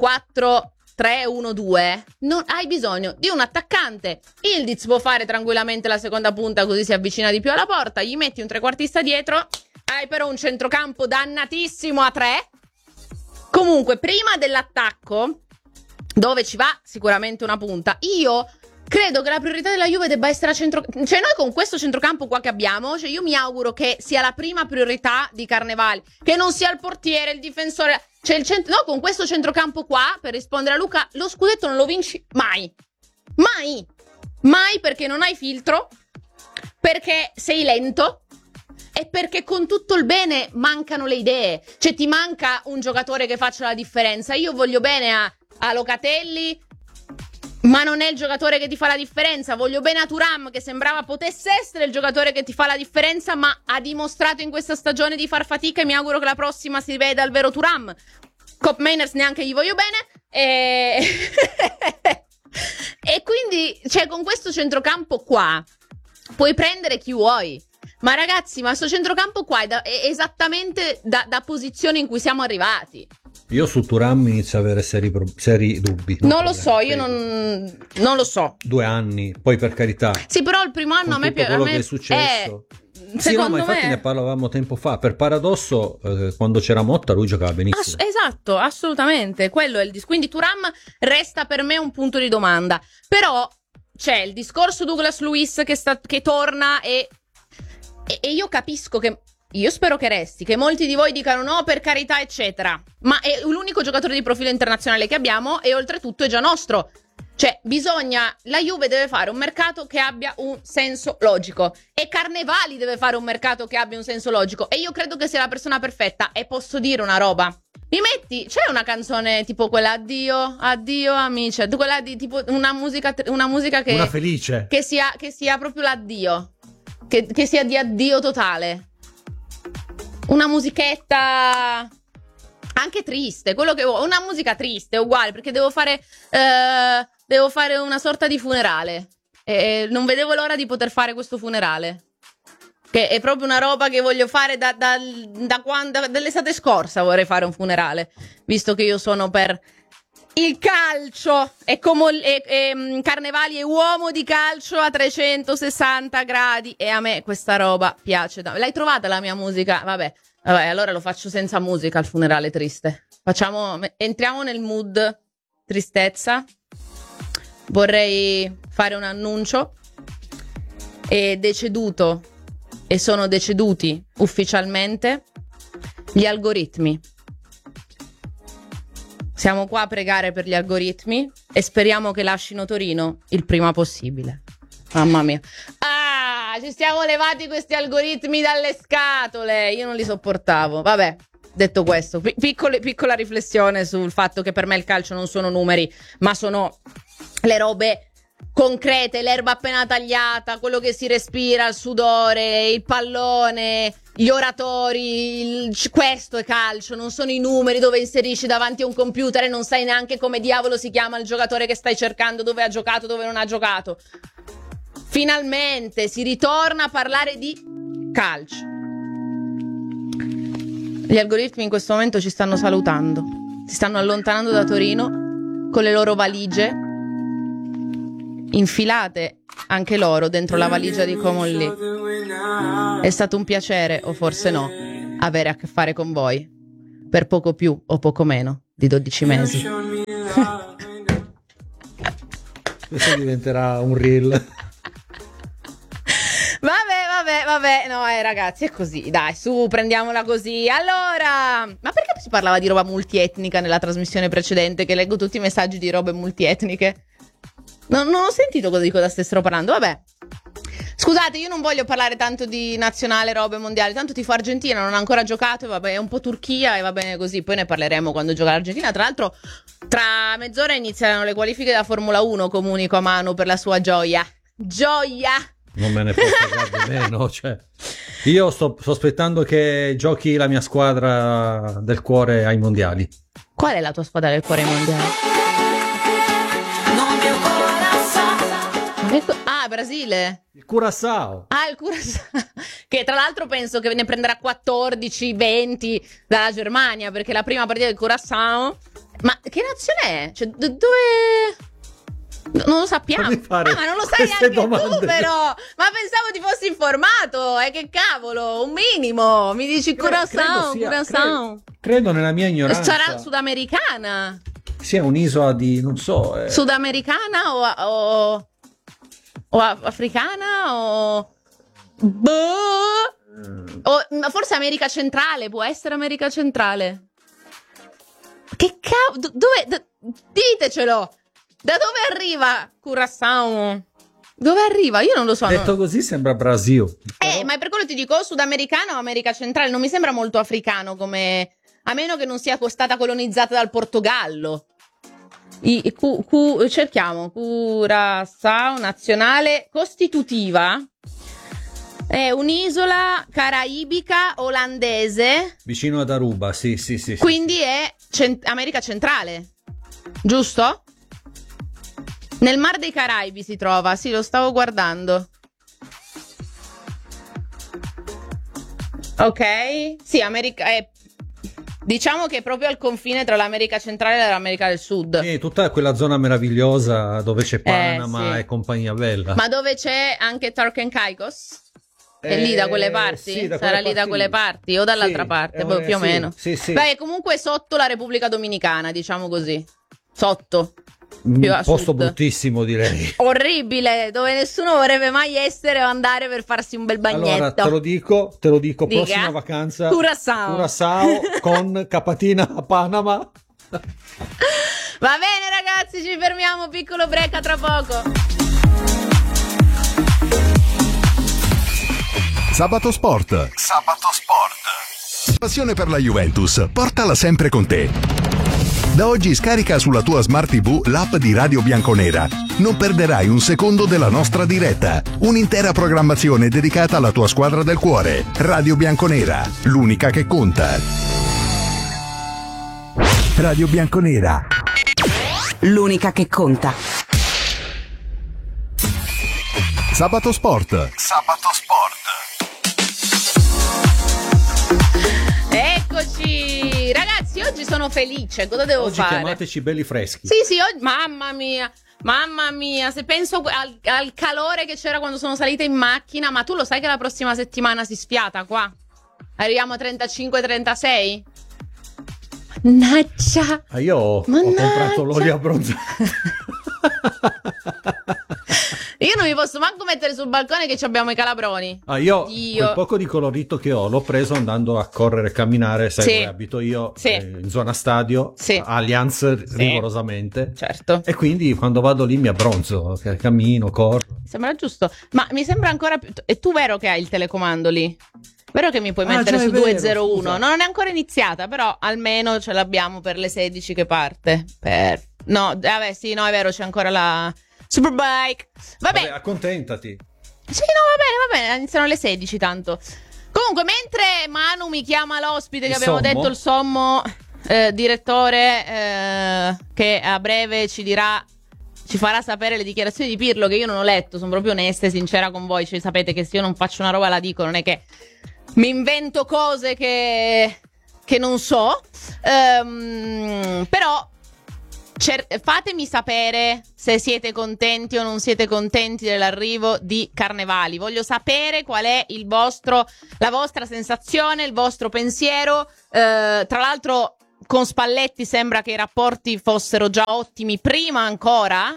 4-3-1-2, non hai bisogno di un attaccante. Ildiz può fare tranquillamente la seconda punta, così si avvicina di più alla porta. Gli metti un trequartista dietro. Hai però un centrocampo dannatissimo a 3. Comunque, prima dell'attacco, dove ci va sicuramente una punta, io credo che la priorità della Juve debba essere a centrocampo. Cioè, noi con questo centrocampo qua che abbiamo, cioè io mi auguro che sia la prima priorità di Carnevali, che non sia il portiere, il difensore. Cioè no, con questo centrocampo qua, per rispondere a Luca, lo scudetto non lo vinci mai. Mai, perché non hai filtro, perché sei lento e perché con tutto il bene mancano le idee. Cioè ti manca un giocatore che faccia la differenza. Io voglio bene a Locatelli, ma non è il giocatore che ti fa la differenza. Voglio bene a Thuram, che sembrava potesse essere il giocatore che ti fa la differenza, ma ha dimostrato in questa stagione di far fatica, e mi auguro che la prossima si veda il vero Thuram. Cop Mainers neanche gli voglio bene. E quindi, cioè, con questo centrocampo qua puoi prendere chi vuoi. Ma ragazzi, ma questo centrocampo qua è esattamente da posizione in cui siamo arrivati. Io su Thuram inizio a avere seri dubbi. Non lo so, io non lo so. 2 anni, poi per carità. Sì, però il primo anno a me piace. Quello che è successo. Sì, no, ma infatti ne parlavamo tempo fa. Per paradosso, quando c'era Motta, lui giocava benissimo. Esatto, assolutamente. Quello è il quindi Thuram resta per me un punto di domanda. Però c'è il discorso Douglas Luiz che torna e io capisco che. Io spero che resti, che molti di voi dicano no, per carità, eccetera. Ma è l'unico giocatore di profilo internazionale che abbiamo, e oltretutto è già nostro. Cioè, la Juve deve fare un mercato che abbia un senso logico. E Carnevali deve fare un mercato che abbia un senso logico. E io credo che sia la persona perfetta. E posso dire una roba. C'è una canzone tipo quella Addio amici. Quella di tipo una musica che. Una felice. Che sia proprio l'addio. Che sia di addio totale. Una musichetta Anche triste, quello che vuoi, una musica triste, uguale, perché devo fare una sorta di funerale. E non vedevo l'ora di poter fare questo funerale. Che è proprio una roba che voglio fare dall'estate scorsa, vorrei fare un funerale, visto che io sono per il calcio e Carnevali è uomo di calcio a 360 gradi e a me questa roba piace. L'hai trovata la mia musica? Vabbè, allora lo faccio senza musica al funerale triste. Entriamo nel mood tristezza. Vorrei fare un annuncio. È deceduto e sono deceduti ufficialmente gli algoritmi. Siamo qua a pregare per gli algoritmi e speriamo che lascino Torino il prima possibile. Mamma mia. Ci siamo levati questi algoritmi dalle scatole. Io non li sopportavo. Vabbè, detto questo, piccola riflessione sul fatto che per me il calcio non sono numeri, ma sono le robe concrete, l'erba appena tagliata, quello che si respira, il sudore, il pallone, gli oratori, questo è calcio, non sono i numeri dove inserisci davanti a un computer e non sai neanche come diavolo si chiama il giocatore che stai cercando, dove ha giocato, dove non ha giocato. Finalmente si ritorna a parlare di calcio. Gli algoritmi in questo momento ci stanno salutando, si stanno allontanando da Torino con le loro valigie infilate anche loro dentro la valigia di Comolli. È stato un piacere, o forse no, avere a che fare con voi per poco più o poco meno di 12 mesi. Questo diventerà un reel. Vabbè, no, ragazzi, è così, dai, su, prendiamola così. Allora, ma perché si parlava di roba multietnica nella trasmissione precedente, che leggo tutti i messaggi di robe multietniche? Non ho sentito di cosa stessero parlando, vabbè. Scusate, io non voglio parlare tanto di nazionale, robe mondiali, tanto tifo Argentina, non ha ancora giocato, e vabbè, è un po' Turchia e va bene così, poi ne parleremo quando gioca l'Argentina. Tra l'altro, tra mezz'ora iniziano le qualifiche della Formula 1, comunico a Manu per la sua gioia. Non me ne può fregare di meno, cioè. Io sto sospettando che giochi la mia squadra del cuore ai mondiali. Qual è la tua squadra del cuore ai mondiali? Brasile. Il Curaçao. Il Curaçao. Che tra l'altro penso che ne prenderà 14-20 dalla Germania, perché la prima partita del Curaçao. Ma che nazione è? Cioè, dove... Non lo sappiamo. Ma non lo sai neanche tu, però. Ma pensavo ti fossi informato. Che cavolo, un minimo. Mi dici Curaçao. Credo nella mia ignoranza. Sarà sudamericana. Sia un'isola di, non so. Sudamericana o africana o forse America Centrale, può essere America Centrale. Che cavolo, dove ditecelo, da dove arriva Curaçao? Dove arriva? Io non lo so. Detto così sembra Brasile. Ma è per quello ti dico sudamericano o America Centrale, non mi sembra molto africano, come, a meno che non sia stata colonizzata dal Portogallo. Cerchiamo Curaçao, nazionale costitutiva, è un'isola caraibica olandese vicino ad Aruba, sì. Quindi è America Centrale, giusto? Nel Mar dei Caraibi si trova, sì, lo stavo guardando. Ok, sì, America è... Diciamo che è proprio al confine tra l'America Centrale e l'America del Sud. Sì, tutta quella zona meravigliosa dove c'è Panama e compagnia bella. Ma dove c'è anche Turks and Caicos? È lì da quelle parti? Sì, sarà lì da quelle parti o dall'altra parte, più o meno. Sì. Beh, comunque sotto la Repubblica Dominicana, diciamo così. Sotto. Un posto bruttissimo, direi. Orribile, dove nessuno vorrebbe mai essere o andare per farsi un bel bagnetto. Allora, te lo dico, dica. prossima vacanza Curaçao con capatina a Panama. Va bene ragazzi, ci fermiamo, piccolo break, a tra poco. Sabato Sport. Passione per la Juventus, portala sempre con te. Da oggi scarica sulla tua Smart TV l'app di Radio Bianconera. Non perderai un secondo della nostra diretta. Un'intera programmazione dedicata alla tua squadra del cuore. Radio Bianconera, l'unica che conta. Radio Bianconera. L'unica che conta. Sabato Sport. Eccoci, ragazzi, oggi sono felice. Cosa devo oggi fare? Chiamateci belli freschi. Sì, oggi, mamma mia, se penso al calore che c'era quando sono salita in macchina, ma tu lo sai che la prossima settimana si sfiata qua? Arriviamo a 35-36? Mannaggia! Io ho comprato l'olio abbronzato. Io non mi posso manco mettere sul balcone che ci abbiamo i calabroni. Io quel poco di colorito che ho l'ho preso andando a correre e camminare, sai dove abito io, in zona stadio, Allianz rigorosamente. Certo. E quindi quando vado lì mi abbronzo, cammino, corro. Sembra giusto, ma mi sembra ancora più... E tu vero che hai il telecomando lì? Vero che mi puoi mettere su 201? No, non è ancora iniziata, però almeno ce l'abbiamo per le 16 che parte. No, vabbè, sì, no, è vero, c'è ancora la Superbike. Vabbè, accontentati. Sì, no, va bene, iniziano alle 16 tanto. Comunque, mentre Manu mi chiama l'ospite che abbiamo detto, il sommo direttore, che a breve ci farà sapere le dichiarazioni di Pirlo, che io non ho letto, sono proprio onesta e sincera con voi, cioè, sapete che se io non faccio una roba la dico, non è che mi invento cose che non so, però fatemi sapere se siete contenti o non siete contenti dell'arrivo di Carnevali. Voglio sapere qual è la vostra sensazione, il vostro pensiero. Tra l'altro con Spalletti sembra che i rapporti fossero già ottimi prima ancora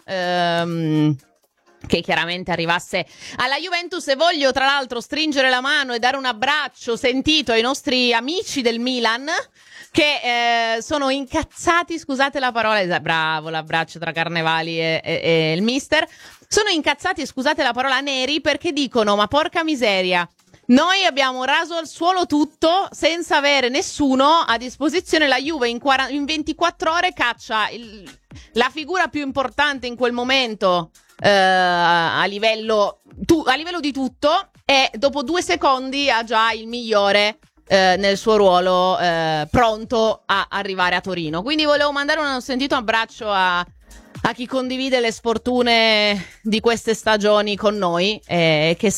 che chiaramente arrivasse alla Juventus, e voglio tra l'altro stringere la mano e dare un abbraccio sentito ai nostri amici del Milan che sono incazzati, scusate la parola, bravo l'abbraccio tra Carnevali e il mister, sono incazzati, scusate la parola, neri, perché dicono: ma porca miseria, noi abbiamo raso al suolo tutto senza avere nessuno a disposizione, la Juve in 24 ore caccia la figura più importante in quel momento a livello di tutto, e dopo 2 secondi ha già il migliore nel suo ruolo pronto a arrivare a Torino. Quindi volevo mandare un sentito abbraccio a chi condivide le sfortune di queste stagioni con noi, che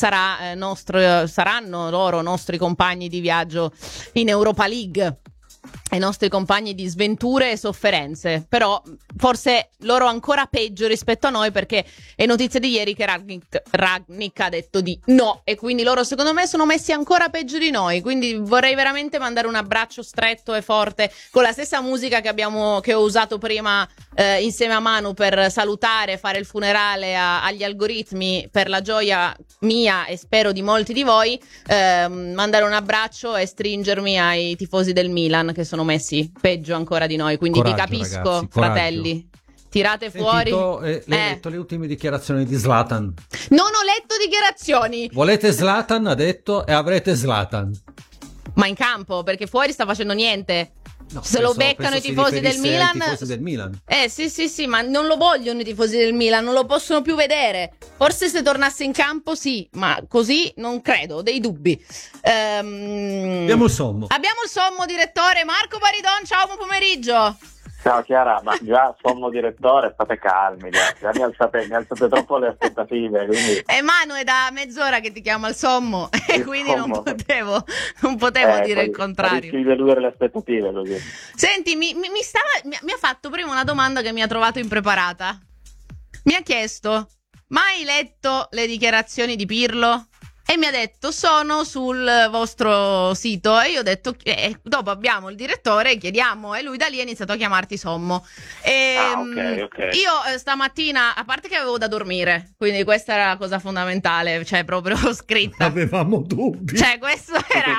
saranno loro nostri compagni di viaggio in Europa League, ai nostri compagni di sventure e sofferenze, però forse loro ancora peggio rispetto a noi, perché è notizia di ieri che Rangnick ha detto di no, e quindi loro secondo me sono messi ancora peggio di noi, quindi vorrei veramente mandare un abbraccio stretto e forte con la stessa musica che ho usato prima insieme a Manu per salutare, fare il funerale agli algoritmi, per la gioia mia e spero di molti di voi, mandare un abbraccio e stringermi ai tifosi del Milan che sono messi peggio ancora di noi, quindi vi capisco, ragazzi, fratelli, tirate fuori. Lei ha letto le ultime dichiarazioni di Zlatan? Non ho letto dichiarazioni. Volete Zlatan, ha detto, e avrete Zlatan. Ma in campo, perché fuori sta facendo niente. No, se lo beccano i tifosi del Milan. I tifosi del Milan. Sì, ma non lo vogliono i tifosi del Milan, non lo possono più vedere. Forse se tornasse in campo sì, ma così non credo, ho dei dubbi. Abbiamo il sommo direttore Marco Paridon, ciao, buon pomeriggio. Ciao Chiara, ma già sommo direttore, state calmi, già mi alzate troppo le aspettative. Quindi... Manu, è da mezz'ora che ti chiama il sommo e quindi non potevo dire il contrario. Rischi di deludere le aspettative così. Senti, mi ha fatto prima una domanda che mi ha trovato impreparata. Mi ha chiesto: ma hai letto le dichiarazioni di Pirlo? E mi ha detto: sono sul vostro sito. E io ho detto: dopo abbiamo il direttore, chiediamo. E lui da lì ha iniziato a chiamarti sommo. Okay. Io stamattina, a parte che avevo da dormire, quindi questa era la cosa fondamentale, cioè proprio scritta. Avevamo dubbi. Cioè questo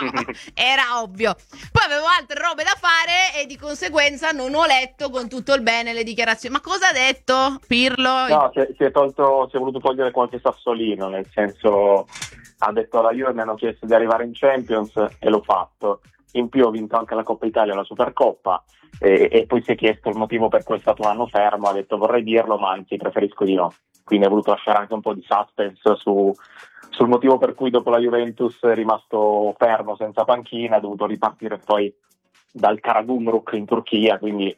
era ovvio. Poi avevo altre robe da fare e di conseguenza non ho letto con tutto il bene le dichiarazioni. Ma cosa ha detto Pirlo? No, si è voluto togliere qualche sassolino, nel senso... Ha detto alla Juve: mi hanno chiesto di arrivare in Champions e l'ho fatto. In più ho vinto anche la Coppa Italia e la Supercoppa, e poi si è chiesto il motivo per cui è stato un anno fermo. Ha detto: vorrei dirlo, ma anzi preferisco di no. Quindi ha voluto lasciare anche un po' di suspense sul motivo per cui dopo la Juventus è rimasto fermo senza panchina, ha dovuto ripartire poi dal Karagümrük in Turchia, quindi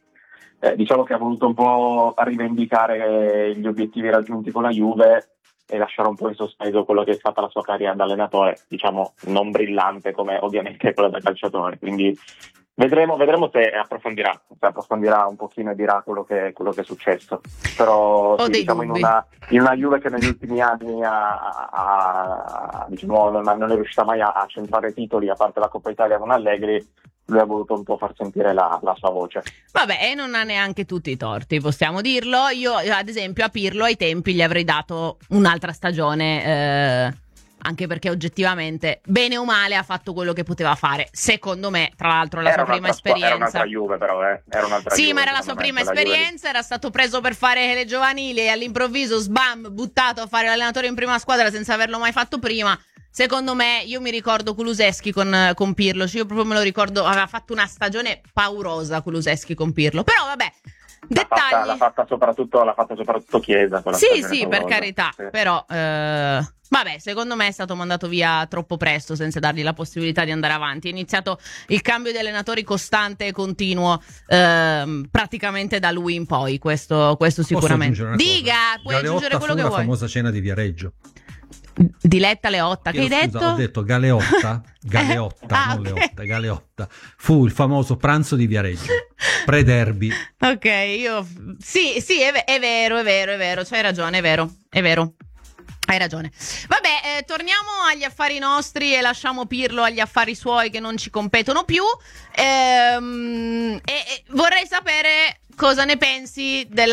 diciamo che ha voluto un po' rivendicare gli obiettivi raggiunti con la Juve e lasciare un po' in sospeso quello che è stata la sua carriera da allenatore, diciamo non brillante come ovviamente quella da calciatore, quindi vedremo se approfondirà un pochino e dirà quello che è successo, però sì, diciamo in una Juve che negli ultimi anni diciamo, non è riuscita mai a centrare titoli, a parte la Coppa Italia con Allegri. Lui ha voluto un po' far sentire la sua voce. Vabbè, e non ha neanche tutti i torti, possiamo dirlo. Io, ad esempio, a Pirlo ai tempi gli avrei dato un'altra stagione, anche perché oggettivamente, bene o male, ha fatto quello che poteva fare. Secondo me, tra l'altro, la sua prima esperienza. Era un'altra Juve, però, era un'altra sì, Juve, ma era la sua prima esperienza, era stato preso per fare le giovanili e all'improvviso, sbam, buttato a fare l'allenatore in prima squadra senza averlo mai fatto prima. Secondo me, io mi ricordo Kulusevski con Pirlo, cioè io proprio me lo ricordo, aveva fatto una stagione paurosa Kulusevski con Pirlo, però vabbè, dettagli. L'ha fatta soprattutto Chiesa. Sì, per carità, sì. Però vabbè, secondo me è stato mandato via troppo presto senza dargli la possibilità di andare avanti. È iniziato il cambio di allenatori costante e continuo praticamente da lui in poi, questo sicuramente. Diga, puoi aggiungere quello che vuoi. La famosa cena di Viareggio. Diletta Leotta, che hai detto? Ho detto Galeotta, non Leotta, Galeotta. Fu il famoso pranzo di Viareggio, pre-derby. Ok, sì, è vero, c'hai ragione, è vero. Hai ragione. Vabbè, torniamo agli affari nostri e lasciamo Pirlo agli affari suoi che non ci competono più. E vorrei sapere cosa ne pensi della